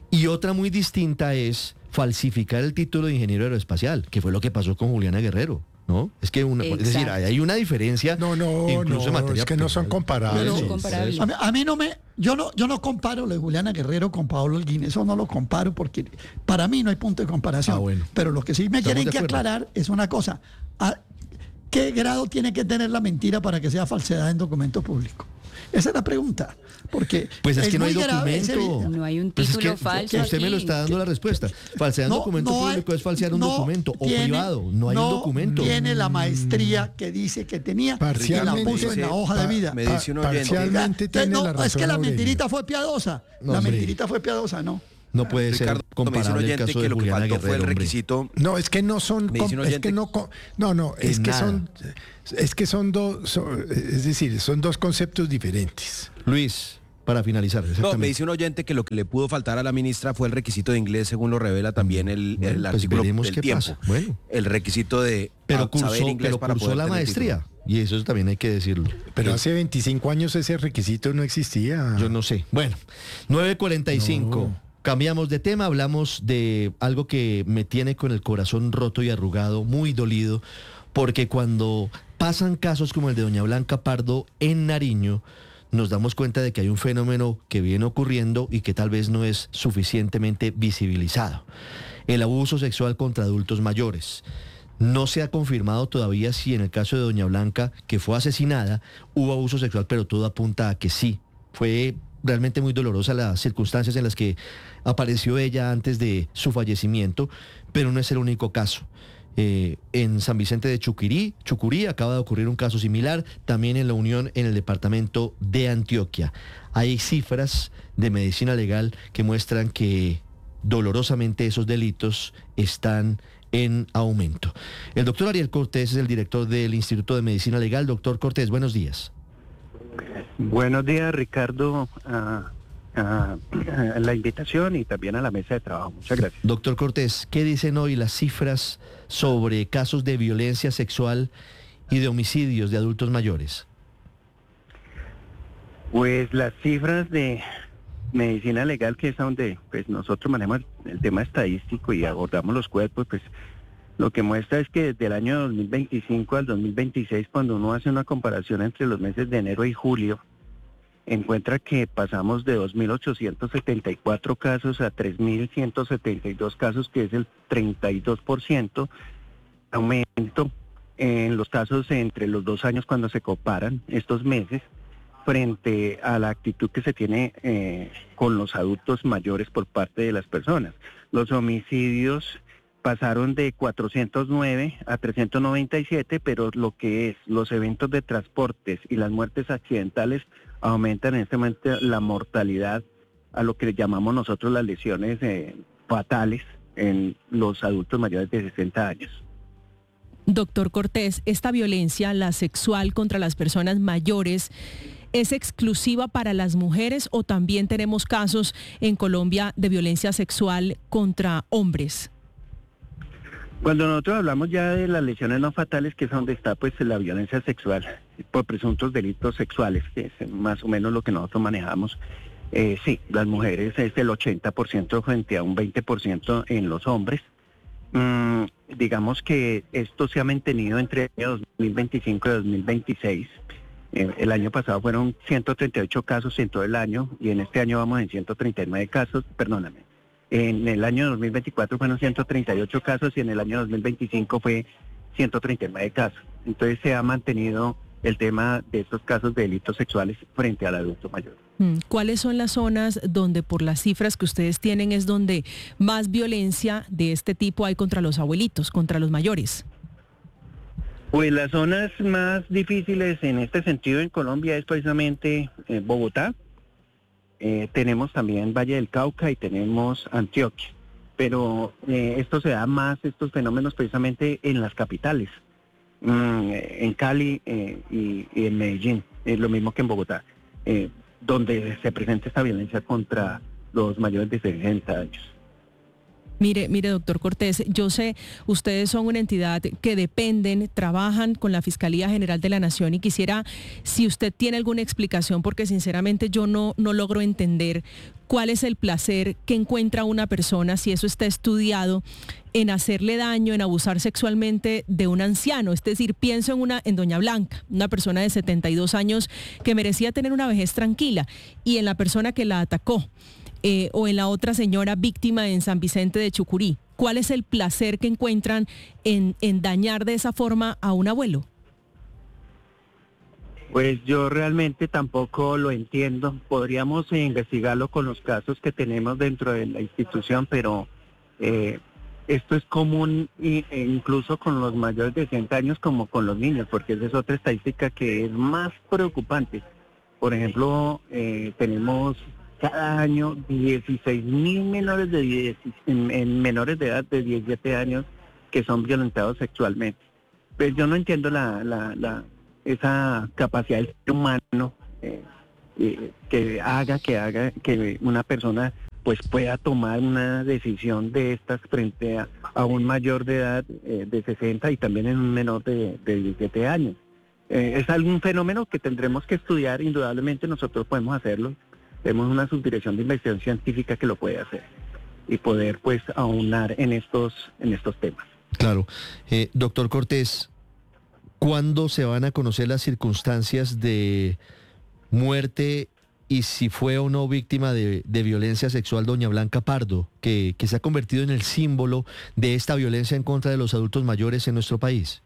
Y otra muy distinta es falsificar el título de ingeniero aeroespacial, que fue lo que pasó con Juliana Guerrero, ¿no? Es que una, es decir, hay una diferencia. No, no, incluso en no, materia es que no son comparables. Pero, Sí, a, mí, a mí no me, yo no, yo no comparo lo de Juliana Guerrero con Paolo Holguín, eso no lo comparo porque para mí no hay punto de comparación. Ah, bueno. Pero lo que sí me Estamos quieren de que acuerdo. aclarar es una cosa. ¿A ¿Qué grado tiene que tener la mentira para que sea falsedad en documento público? Esa es la pregunta. Porque Pues es que no hay muy grave, es documento. evidente. No hay un Pues es título que- falso que usted me lo aquí. está dando la respuesta. Falsear un No, documento no hay- público es falsear un no documento o tiene- privado. No hay un documento. tiene la maestría que dice que tenía y la Parcialmente puso en la dice- hoja de pa- vida. Me dice un Pa- oyente. parcialmente Entonces, tiene no, la razón, es que la Aurelio. mentirita fue piadosa. No, la hombre. mentirita fue piadosa, ¿no? No puede Ricardo, ser me dice un comparable el oyente caso que de lo que Juliana faltó fue el Guerrero, hombre. requisito. No, es que no son, Me dice un com- es oyente- que no, co- no, no, es En que nada. son, es que son dos, son- es decir, son dos conceptos diferentes. Luis, para finalizar. No, me exactamente. dice un oyente que lo que le pudo faltar a la ministra fue el requisito de inglés, según lo revela también el, Bueno, el pues artículo veremos del qué tiempo. pasa. Bueno. El requisito de Pero ah, saber cursó, inglés pero para cursó poder la tener maestría. título. Y eso también hay que decirlo. Pero hace veinticinco años ese requisito no existía. Yo no sé. Bueno, nueve cuarenta y cinco. No. Cambiamos de tema, hablamos de algo que me tiene con el corazón roto y arrugado, muy dolido, porque cuando pasan casos como el de doña Blanca Pardo en Nariño, nos damos cuenta de que hay un fenómeno que viene ocurriendo y que tal vez no es suficientemente visibilizado. El abuso sexual contra adultos mayores. No se ha confirmado todavía si en el caso de doña Blanca, que fue asesinada, hubo abuso sexual, pero todo apunta a que sí. Fue realmente muy dolorosa las circunstancias en las que apareció ella antes de su fallecimiento, pero no es el único caso. Eh, en San Vicente de Chucurí, Chucurí acaba de ocurrir un caso similar, también en La Unión, en el departamento de Antioquia. Hay cifras de medicina legal que muestran que dolorosamente esos delitos están en aumento. El doctor Ariel Cortés es el director del Instituto de Medicina Legal. Doctor Cortés, buenos días. Buenos días, Ricardo, a, a- a la invitación y también a la mesa de trabajo. Muchas gracias. Doctor Cortés, ¿qué dicen hoy las cifras sobre casos de violencia sexual y de homicidios de adultos mayores? Pues las cifras de medicina legal, que es donde pues nosotros manejamos el tema estadístico y abordamos los cuerpos, pues lo que muestra es que desde el año dos mil veinticinco al dos mil veintiséis, cuando uno hace una comparación entre los meses de enero y julio, encuentra que pasamos de dos mil ochocientos setenta y cuatro casos a tres mil ciento setenta y dos casos, que es el treinta y dos por ciento aumento en los casos entre los dos años cuando se comparan estos meses, frente a la actitud que se tiene eh, con los adultos mayores por parte de las personas. Los homicidios pasaron de cuatrocientos nueve a trescientos noventa y siete, pero lo que es los eventos de transportes y las muertes accidentales aumentan en este momento la mortalidad a lo que llamamos nosotros las lesiones eh, fatales en los adultos mayores de sesenta años. Doctor Cortés, esta violencia, la sexual contra las personas mayores, ¿es exclusiva para las mujeres o también tenemos casos en Colombia de violencia sexual contra hombres? Cuando nosotros hablamos ya de las lesiones no fatales, que es donde está pues la violencia sexual por presuntos delitos sexuales, que es más o menos lo que nosotros manejamos, eh, sí, las mujeres es el ochenta por ciento frente a un veinte por ciento en los hombres. Mm, digamos que esto se ha mantenido entre el año dos mil veinticinco y dos mil veintiséis. Eh, el año pasado fueron ciento treinta y ocho casos en todo el año y en este año vamos en ciento treinta y nueve casos, perdóname. En el año dos mil veinticuatro fueron ciento treinta y ocho casos y en el año dos mil veinticinco fue ciento treinta y nueve casos. Entonces se ha mantenido el tema de estos casos de delitos sexuales frente al adulto mayor. ¿Cuáles son las zonas donde, por las cifras que ustedes tienen, es donde más violencia de este tipo hay contra los abuelitos, contra los mayores? Pues las zonas más difíciles en este sentido en Colombia es precisamente eh, Bogotá. Eh, tenemos también Valle del Cauca y tenemos Antioquia. Pero eh, esto se da más, estos fenómenos precisamente en las capitales, mm, en Cali eh, y, y en Medellín, es lo mismo que en Bogotá, eh, donde se presenta esta violencia contra los mayores de sesenta años. Mire, mire, doctor Cortés, yo sé, ustedes son una entidad que dependen, trabajan con la Fiscalía General de la Nación y quisiera, si usted tiene alguna explicación, porque sinceramente yo no, no logro entender cuál es el placer que encuentra una persona, si eso está estudiado, en hacerle daño, en abusar sexualmente de un anciano. Es decir, pienso en una, en doña Blanca, una persona de setenta y dos años que merecía tener una vejez tranquila, y en la persona que la atacó. Eh, o en la otra señora víctima en San Vicente de Chucurí. ¿Cuál es el placer que encuentran en, en dañar de esa forma a un abuelo? Pues yo realmente tampoco lo entiendo. Podríamos investigarlo con los casos que tenemos dentro de la institución, pero eh, esto es común e incluso con los mayores de sesenta años como con los niños, porque esa es otra estadística que es más preocupante. Por ejemplo, eh, tenemos cada año dieciséis mil menores de diez, en, en menores de edad de diecisiete años que son violentados sexualmente. Pues yo no entiendo la, la, la esa capacidad del ser humano eh, eh, que haga que haga que una persona pues pueda tomar una decisión de estas frente a, a un mayor de edad eh, de sesenta y también en un menor de, de diecisiete años. Eh, es algún fenómeno que tendremos que estudiar, indudablemente nosotros podemos hacerlo. Tenemos una subdirección de investigación científica que lo puede hacer y poder pues aunar en estos en estos temas. Claro. Eh, doctor Cortés, ¿cuándo se van a conocer las circunstancias de muerte y si fue o no víctima de, de violencia sexual doña Blanca Pardo, que, que se ha convertido en el símbolo de esta violencia en contra de los adultos mayores en nuestro país?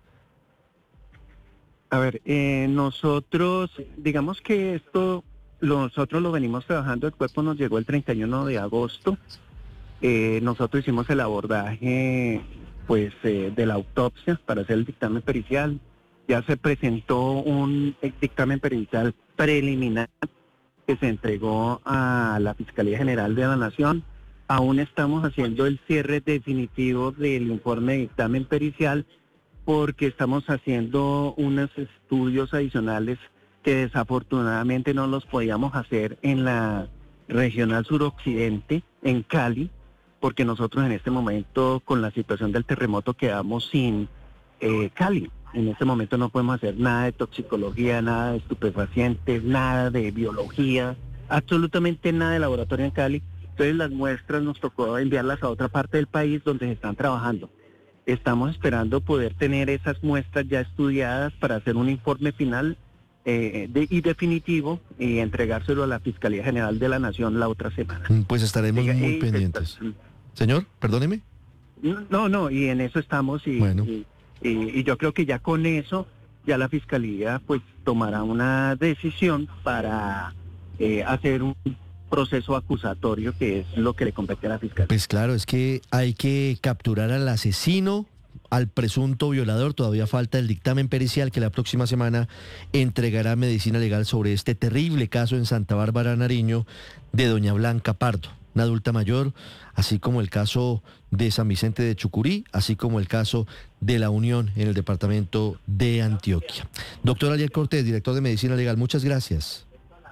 A ver, eh, nosotros, digamos que esto... Nosotros lo venimos trabajando, el cuerpo nos llegó el treinta y uno de agosto, eh, nosotros hicimos el abordaje pues eh, de la autopsia para hacer el dictamen pericial, ya se presentó un dictamen pericial preliminar que se entregó a la Fiscalía General de la Nación, aún estamos haciendo el cierre definitivo del informe de dictamen pericial porque estamos haciendo unos estudios adicionales que desafortunadamente no los podíamos hacer en la regional suroccidente, en Cali, porque nosotros en este momento, con la situación del terremoto, quedamos sin eh, Cali. En este momento no podemos hacer nada de toxicología, nada de estupefacientes, nada de biología, absolutamente nada de laboratorio en Cali. Entonces las muestras nos tocó enviarlas a otra parte del país donde se están trabajando. Estamos esperando poder tener esas muestras ya estudiadas para hacer un informe final Eh, de, y definitivo y entregárselo a la Fiscalía General de la Nación la otra semana. Pues estaremos Diga, muy pendientes. Está, Señor, perdóneme. No, no, y en eso estamos y, bueno. y, y, y yo creo que ya con eso ya la Fiscalía pues tomará una decisión para eh, hacer un proceso acusatorio, que es lo que le compete a la Fiscalía. Pues claro, es que hay que capturar al asesino, al presunto violador. Todavía falta el dictamen pericial que la próxima semana entregará Medicina Legal sobre este terrible caso en Santa Bárbara, Nariño, de doña Blanca Pardo, una adulta mayor, así como el caso de San Vicente de Chucurí, así como el caso de La Unión en el departamento de Antioquia. Doctor Ariel Cortés, director de Medicina Legal, muchas gracias.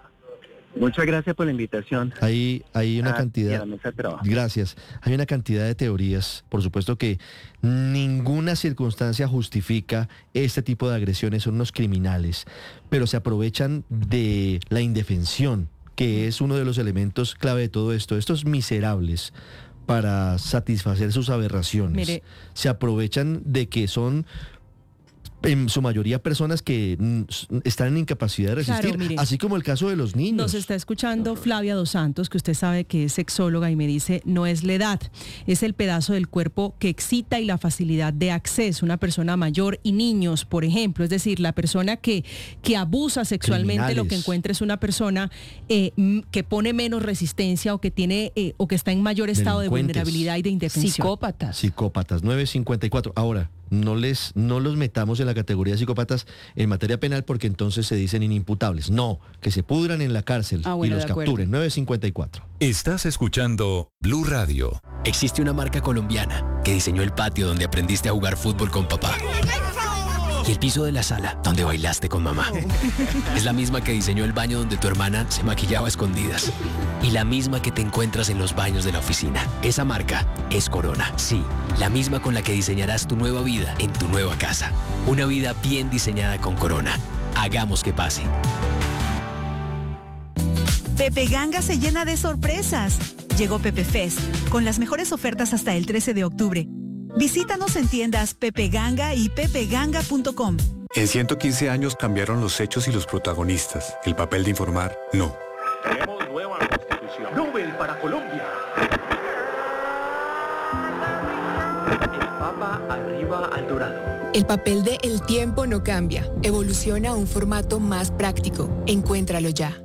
Muchas gracias por la invitación. Hay, hay una ah, cantidad. A la mesa de trabajo. Gracias. Hay una cantidad de teorías. Por supuesto que ninguna circunstancia justifica este tipo de agresiones. Son unos criminales, pero se aprovechan de la indefensión, que es uno de los elementos clave de todo esto. Estos miserables, para satisfacer sus aberraciones, Mire. se aprovechan de que son en su mayoría personas que mm, están en incapacidad de resistir, claro, así como el caso de los niños. Nos está escuchando Flavia Dos Santos, que usted sabe que es sexóloga, y me dice, no es la edad, es el pedazo del cuerpo que excita y la facilidad de acceso. Una persona mayor y niños, por ejemplo, es decir, la persona que, que abusa sexualmente, lo que encuentra es una persona eh, que pone menos resistencia o que tiene eh, o que está en mayor estado de vulnerabilidad y de indefensión. Psicópatas. Psicópatas, nueve cincuenta y cuatro. Ahora, no les no los metamos en la categoría de psicópatas en materia penal, porque entonces se dicen inimputables. No, que se pudran en la cárcel ah, bueno, y los capturen. nueve cincuenta y cuatro. Estás escuchando Blue Radio. Existe una marca colombiana que diseñó el patio donde aprendiste a jugar fútbol con papá. Y el piso de la sala donde bailaste con mamá. Es la misma que diseñó el baño donde tu hermana se maquillaba a escondidas. Y la misma que te encuentras en los baños de la oficina. Esa marca es Corona. Sí, la misma con la que diseñarás tu nueva vida en tu nueva casa. Una vida bien diseñada con Corona. Hagamos que pase. Pepe Ganga se llena de sorpresas. Llegó Pepe Fest, con las mejores ofertas hasta el trece de octubre. Visítanos en tiendas Pepe Ganga y pepe ganga punto com. En ciento quince años cambiaron los hechos y los protagonistas. El papel de informar, no. Tenemos nueva constitución. Nobel para Colombia. El Papa arriba al dorado. El papel de El Tiempo no cambia. Evoluciona a un formato más práctico. Encuéntralo ya.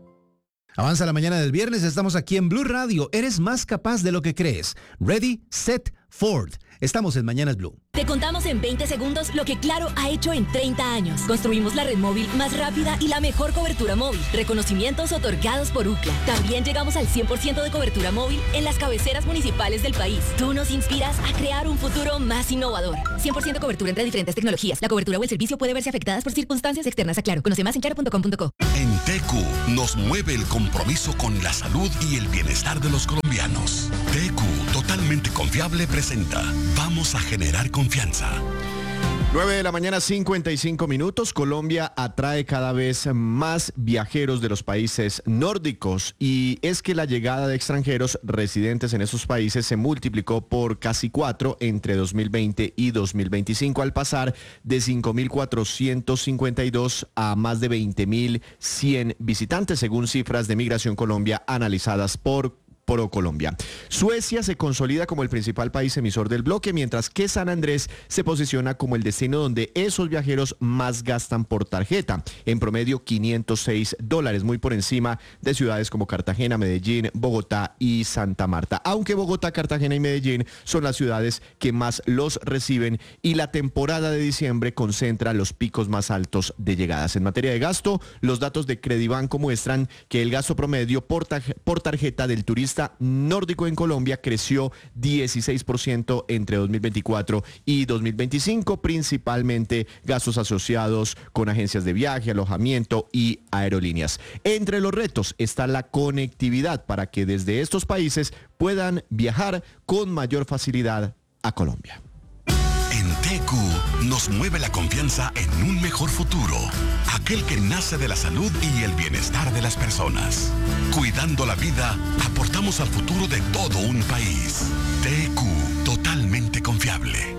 Avanza la mañana del viernes, estamos aquí en Blue Radio. Eres más capaz de lo que crees. Ready, set, Ford. Estamos en Mañanas Blue. Te contamos en veinte segundos lo que Claro ha hecho en treinta años. Construimos la red móvil más rápida y la mejor cobertura móvil. Reconocimientos otorgados por U C L A. También llegamos al cien por ciento de cobertura móvil en las cabeceras municipales del país. Tú nos inspiras a crear un futuro más innovador. cien por ciento cobertura entre diferentes tecnologías. La cobertura o el servicio puede verse afectadas por circunstancias externas a Claro. Conoce más en claro punto com punto co. En T Q nos mueve el compromiso con la salud y el bienestar de los colombianos. T Q, totalmente confiable, presenta Vamos a generar confianza. nueve de la mañana, cincuenta y cinco minutos. Colombia atrae cada vez más viajeros de los países nórdicos y es que la llegada de extranjeros residentes en esos países se multiplicó por casi cuatro entre dos mil veinte y dos mil veinticinco al pasar de cinco mil cuatrocientos cincuenta y dos a más de veinte mil cien visitantes según cifras de Migración Colombia analizadas por ProColombia. Suecia se consolida como el principal país emisor del bloque, mientras que San Andrés se posiciona como el destino donde esos viajeros más gastan por tarjeta, en promedio quinientos seis dólares, muy por encima de ciudades como Cartagena, Medellín, Bogotá y Santa Marta, aunque Bogotá, Cartagena y Medellín son las ciudades que más los reciben y la temporada de diciembre concentra los picos más altos de llegadas. En materia de gasto, los datos de Credibanco muestran que el gasto promedio por, tar- por tarjeta del turista nórdico en Colombia creció dieciséis por ciento entre dos mil veinticuatro y dos mil veinticinco, principalmente gastos asociados con agencias de viaje, alojamiento y aerolíneas. Entre los retos está la conectividad para que desde estos países puedan viajar con mayor facilidad a Colombia. En T Q nos mueve la confianza en un mejor futuro, aquel que nace de la salud y el bienestar de las personas. Cuidando la vida, aportamos al futuro de todo un país. T Q, totalmente confiable.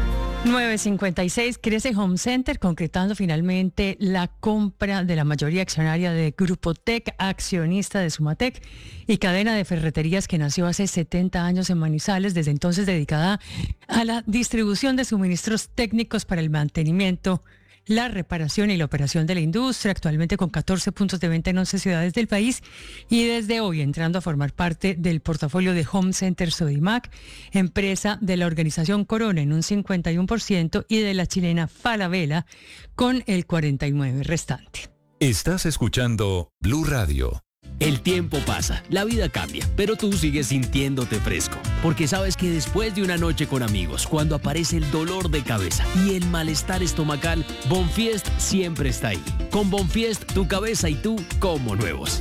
nueve cincuenta y seis, crece Home Center, concretando finalmente la compra de la mayoría accionaria de Grupo Tec, accionista de Sumatec y cadena de ferreterías que nació hace setenta años en Manizales, desde entonces dedicada a la distribución de suministros técnicos para el mantenimiento, la reparación y la operación de la industria, actualmente con catorce puntos de venta en once ciudades del país y desde hoy entrando a formar parte del portafolio de Home Center Sodimac, empresa de la organización Corona en un cincuenta y uno por ciento y de la chilena Falabella con el cuarenta y nueve por ciento restante. Estás escuchando Blue Radio. El tiempo pasa, la vida cambia, pero tú sigues sintiéndote fresco, porque sabes que después de una noche con amigos, cuando aparece el dolor de cabeza y el malestar estomacal, Bonfiest siempre está ahí. Con Bonfiest, tu cabeza y tú como nuevos.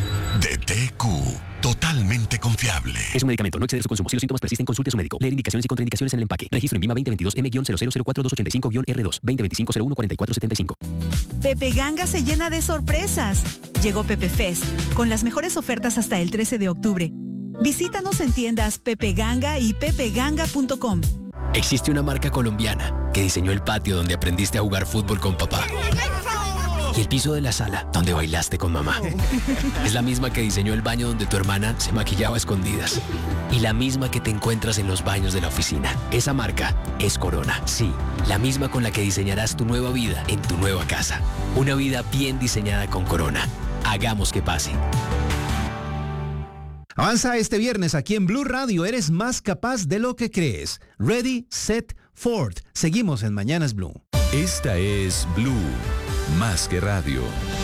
De T Q, totalmente confiable. Es un medicamento, no exceder su consumo. Si los síntomas persisten, consulte a su médico. Leer indicaciones y contraindicaciones en el empaque. Registro en Vima veinte veintidós M cero cero cero cuatro dos ocho cinco R dos, veinte veinticinco cero uno cuarenta y cuatro setenta y cinco. Pepe Ganga se llena de sorpresas. Llegó Pepe Fest, con las mejores ofertas hasta el trece de octubre. Visítanos en tiendas Pepe Ganga y pepe ganga punto com. Existe una marca colombiana que diseñó el patio donde aprendiste a jugar fútbol con papá. Y el piso de la sala donde bailaste con mamá. Es la misma que diseñó el baño donde tu hermana se maquillaba a escondidas. Y la misma que te encuentras en los baños de la oficina. Esa marca es Corona. Sí, la misma con la que diseñarás tu nueva vida en tu nueva casa. Una vida bien diseñada con Corona. Hagamos que pase. Avanza este viernes aquí en Blue Radio. Eres más capaz de lo que crees. Ready, set, Ford. Seguimos en Mañanas Blue. Esta es Blue, más que radio.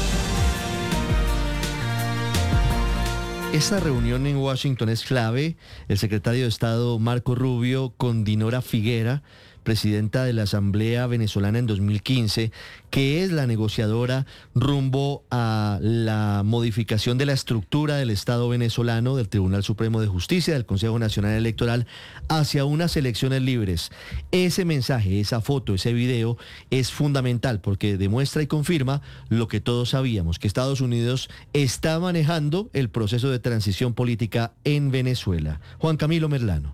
Esta reunión en Washington es clave. El secretario de Estado Marco Rubio con Dinora Figuera presidenta de la Asamblea Venezolana en dos mil quince, que es la negociadora rumbo a la modificación de la estructura del Estado venezolano, del Tribunal Supremo de Justicia, del Consejo Nacional Electoral, hacia unas elecciones libres. Ese mensaje, esa foto, ese video es fundamental porque demuestra y confirma lo que todos sabíamos, que Estados Unidos está manejando el proceso de transición política en Venezuela. Juan Camilo Merlano.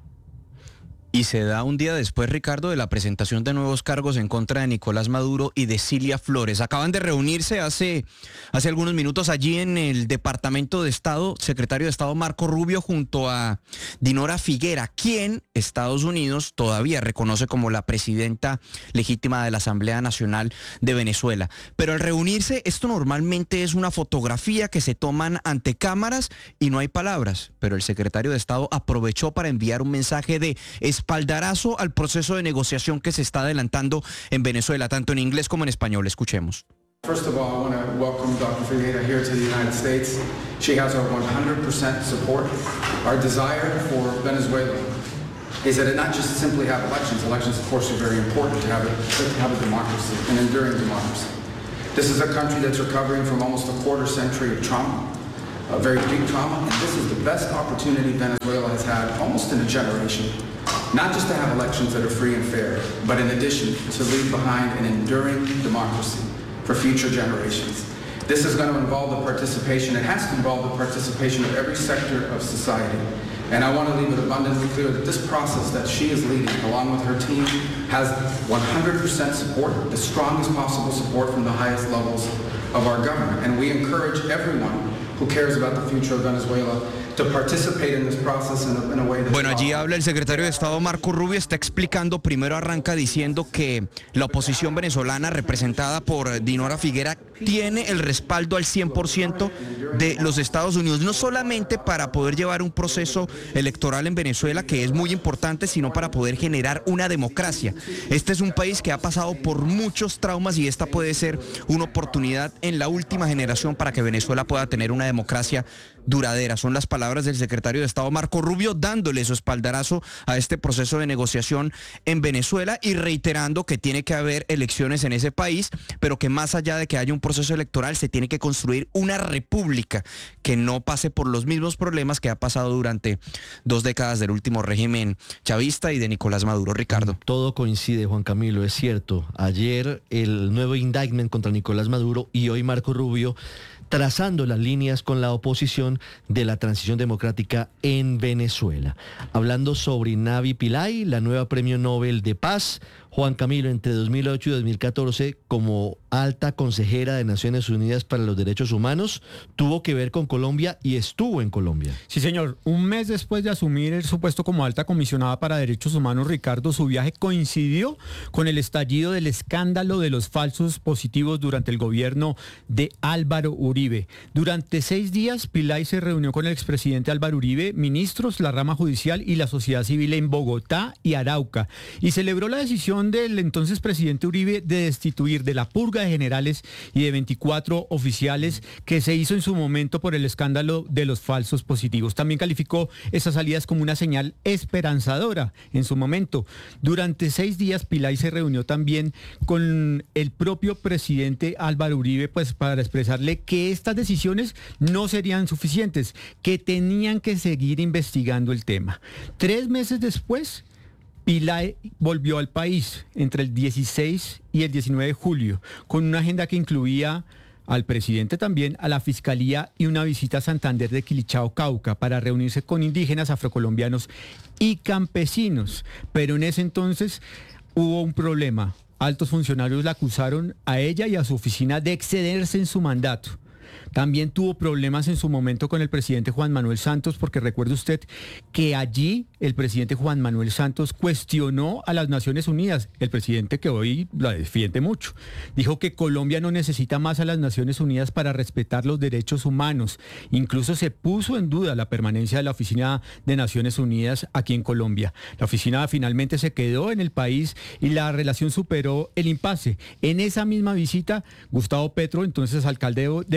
Y se da un día después, Ricardo, de la presentación de nuevos cargos en contra de Nicolás Maduro y de Cilia Flores. Acaban de reunirse hace, hace algunos minutos allí en el Departamento de Estado, secretario de Estado Marco Rubio junto a Dinora Figuera, quien Estados Unidos todavía reconoce como la presidenta legítima de la Asamblea Nacional de Venezuela. Pero al reunirse, esto normalmente es una fotografía que se toman ante cámaras y no hay palabras. Pero el secretario de Estado aprovechó para enviar un mensaje de espaldarazo al proceso de negociación que se está adelantando en Venezuela, tanto en inglés como en español. Escuchemos. First of all, I want to welcome Doctor Figueira here to the United States. She has our one hundred percent support. Our desire for Venezuela is that it not just simply have elections. Elections, of course, are very important to have a, to have a democracy, an enduring democracy. This is a country that's recovering from almost a quarter century of trauma. A very deep trauma, and this is the best opportunity Venezuela has had almost in a generation, not just to have elections that are free and fair, but in addition to leave behind an enduring democracy for future generations. This is going to involve the participation, it has to involve the participation of every sector of society. And I want to leave it abundantly clear that this process that she is leading, along with her team, has one hundred percent support, the strongest possible support from the highest levels of our government. And we encourage everyone who cares about the future of Venezuela to participate in this process in a, in a way that... Bueno, allí habla el secretario de Estado Marco Rubio, está explicando, primero arranca diciendo que la oposición venezolana representada por Dinora Figuera tiene el respaldo al cien por ciento de los Estados Unidos, no solamente para poder llevar un proceso electoral en Venezuela, que es muy importante, sino para poder generar una democracia. Este es un país que ha pasado por muchos traumas y esta puede ser una oportunidad en la última generación para que Venezuela pueda tener una democracia duradera. Son las palabras del secretario de Estado Marco Rubio dándole su espaldarazo a este proceso de negociación en Venezuela y reiterando que tiene que haber elecciones en ese país, pero que más allá de que haya un proceso electoral se tiene que construir una república que no pase por los mismos problemas que ha pasado durante dos décadas del último régimen chavista y de Nicolás Maduro. Ricardo. Todo coincide, Juan Camilo, es cierto. Ayer el nuevo indictment contra Nicolás Maduro y hoy Marco Rubio trazando las líneas con la oposición de la transición democrática en Venezuela. Hablando sobre Navi Pillay, la nueva Premio Nobel de Paz, Juan Camilo, entre dos mil ocho y dos mil catorce, como alta consejera de Naciones Unidas para los Derechos Humanos, tuvo que ver con Colombia y estuvo en Colombia. Sí, señor. Un mes después de asumir su puesto como alta comisionada para Derechos Humanos, Ricardo, su viaje coincidió con el estallido del escándalo de los falsos positivos durante el gobierno de Álvaro Uribe. Durante seis días, Pillay se reunió con el expresidente Álvaro Uribe, ministros, la rama judicial y la sociedad civil en Bogotá y Arauca, y celebró la decisión del entonces presidente Uribe de destituir de la purga de generales y de veinticuatro oficiales que se hizo en su momento por el escándalo de los falsos positivos. También calificó esas salidas como una señal esperanzadora en su momento. Durante seis días, Pillay se reunió también con el propio presidente Álvaro Uribe, pues para expresarle que estas decisiones no serían suficientes, que tenían que seguir investigando el tema. Tres meses después, Pillay volvió al país entre el dieciséis y el diecinueve de julio, con una agenda que incluía al presidente también, a la Fiscalía y una visita a Santander de Quilichao, Cauca, para reunirse con indígenas, afrocolombianos y campesinos. Pero en ese entonces hubo un problema. Altos funcionarios la acusaron a ella y a su oficina de excederse en su mandato. También tuvo problemas en su momento con el presidente Juan Manuel Santos, porque recuerde usted que allí el presidente Juan Manuel Santos cuestionó a las Naciones Unidas, el presidente que hoy la defiende mucho. Dijo que Colombia no necesita más a las Naciones Unidas para respetar los derechos humanos. Incluso se puso en duda la permanencia de la Oficina de Naciones Unidas aquí en Colombia. La oficina finalmente se quedó en el país y la relación superó el impasse. En esa misma visita, Gustavo Petro, entonces alcalde de Bogotá,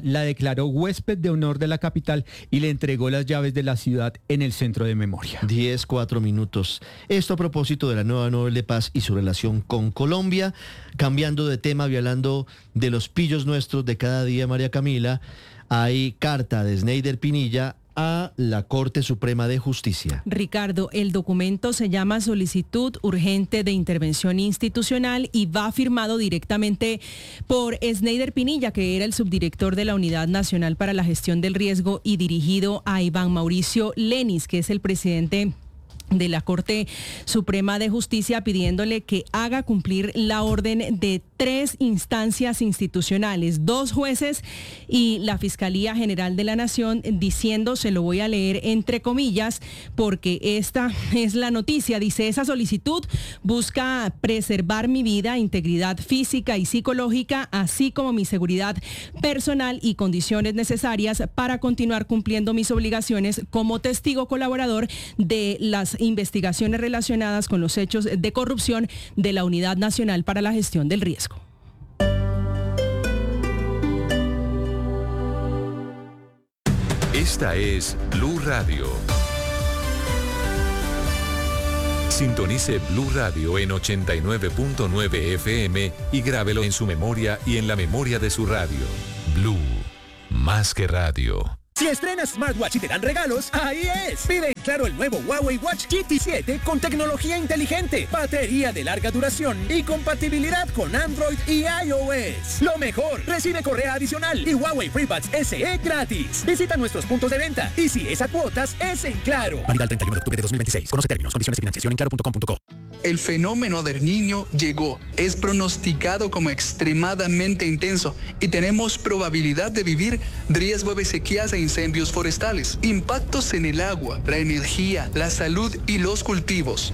la declaró huésped de honor de la capital y le entregó las llaves de la ciudad en el centro de memoria. diez, cuatro minutos. Esto a propósito de la nueva Nobel de Paz y su relación con Colombia. Cambiando de tema y hablando de los pillos nuestros de cada día, María Camila, hay carta de Sneider Pinilla a la Corte Suprema de Justicia. Ricardo, el documento se llama Solicitud Urgente de Intervención Institucional y va firmado directamente por Sneider Pinilla, que era el subdirector de la Unidad Nacional para la Gestión del Riesgo, y dirigido a Iván Mauricio Lenis, que es el presidente de la Corte Suprema de Justicia, pidiéndole que haga cumplir la orden de tres instancias institucionales, dos jueces y la Fiscalía General de la Nación, diciendo, se lo voy a leer entre comillas, porque esta es la noticia, dice: esa solicitud busca preservar mi vida, integridad física y psicológica, así como mi seguridad personal y condiciones necesarias para continuar cumpliendo mis obligaciones como testigo colaborador de las investigaciones relacionadas con los hechos de corrupción de la Unidad Nacional para la Gestión del Riesgo. Esta es Blue Radio. Sintonice Blue Radio en ochenta y nueve punto nueve F M y grábelo en su memoria y en la memoria de su radio. Blue, más que radio. Si estrenas smartwatch y te dan regalos, ahí es. Pide en Claro el nuevo Huawei Watch G T siete con tecnología inteligente, batería de larga duración y compatibilidad con Android y iOS. Lo mejor, recibe correa adicional y Huawei FreeBuds S E gratis. Visita nuestros puntos de venta y si es a cuotas, es en Claro. Válida el treinta y uno de octubre de dos mil veintiséis. Conoce términos, condiciones y financiación en claro punto com punto co. El fenómeno del Niño llegó. Es pronosticado como extremadamente intenso y tenemos probabilidad de vivir riesgo de sequías e incendios forestales, impactos en el agua, la energía, la salud y los cultivos.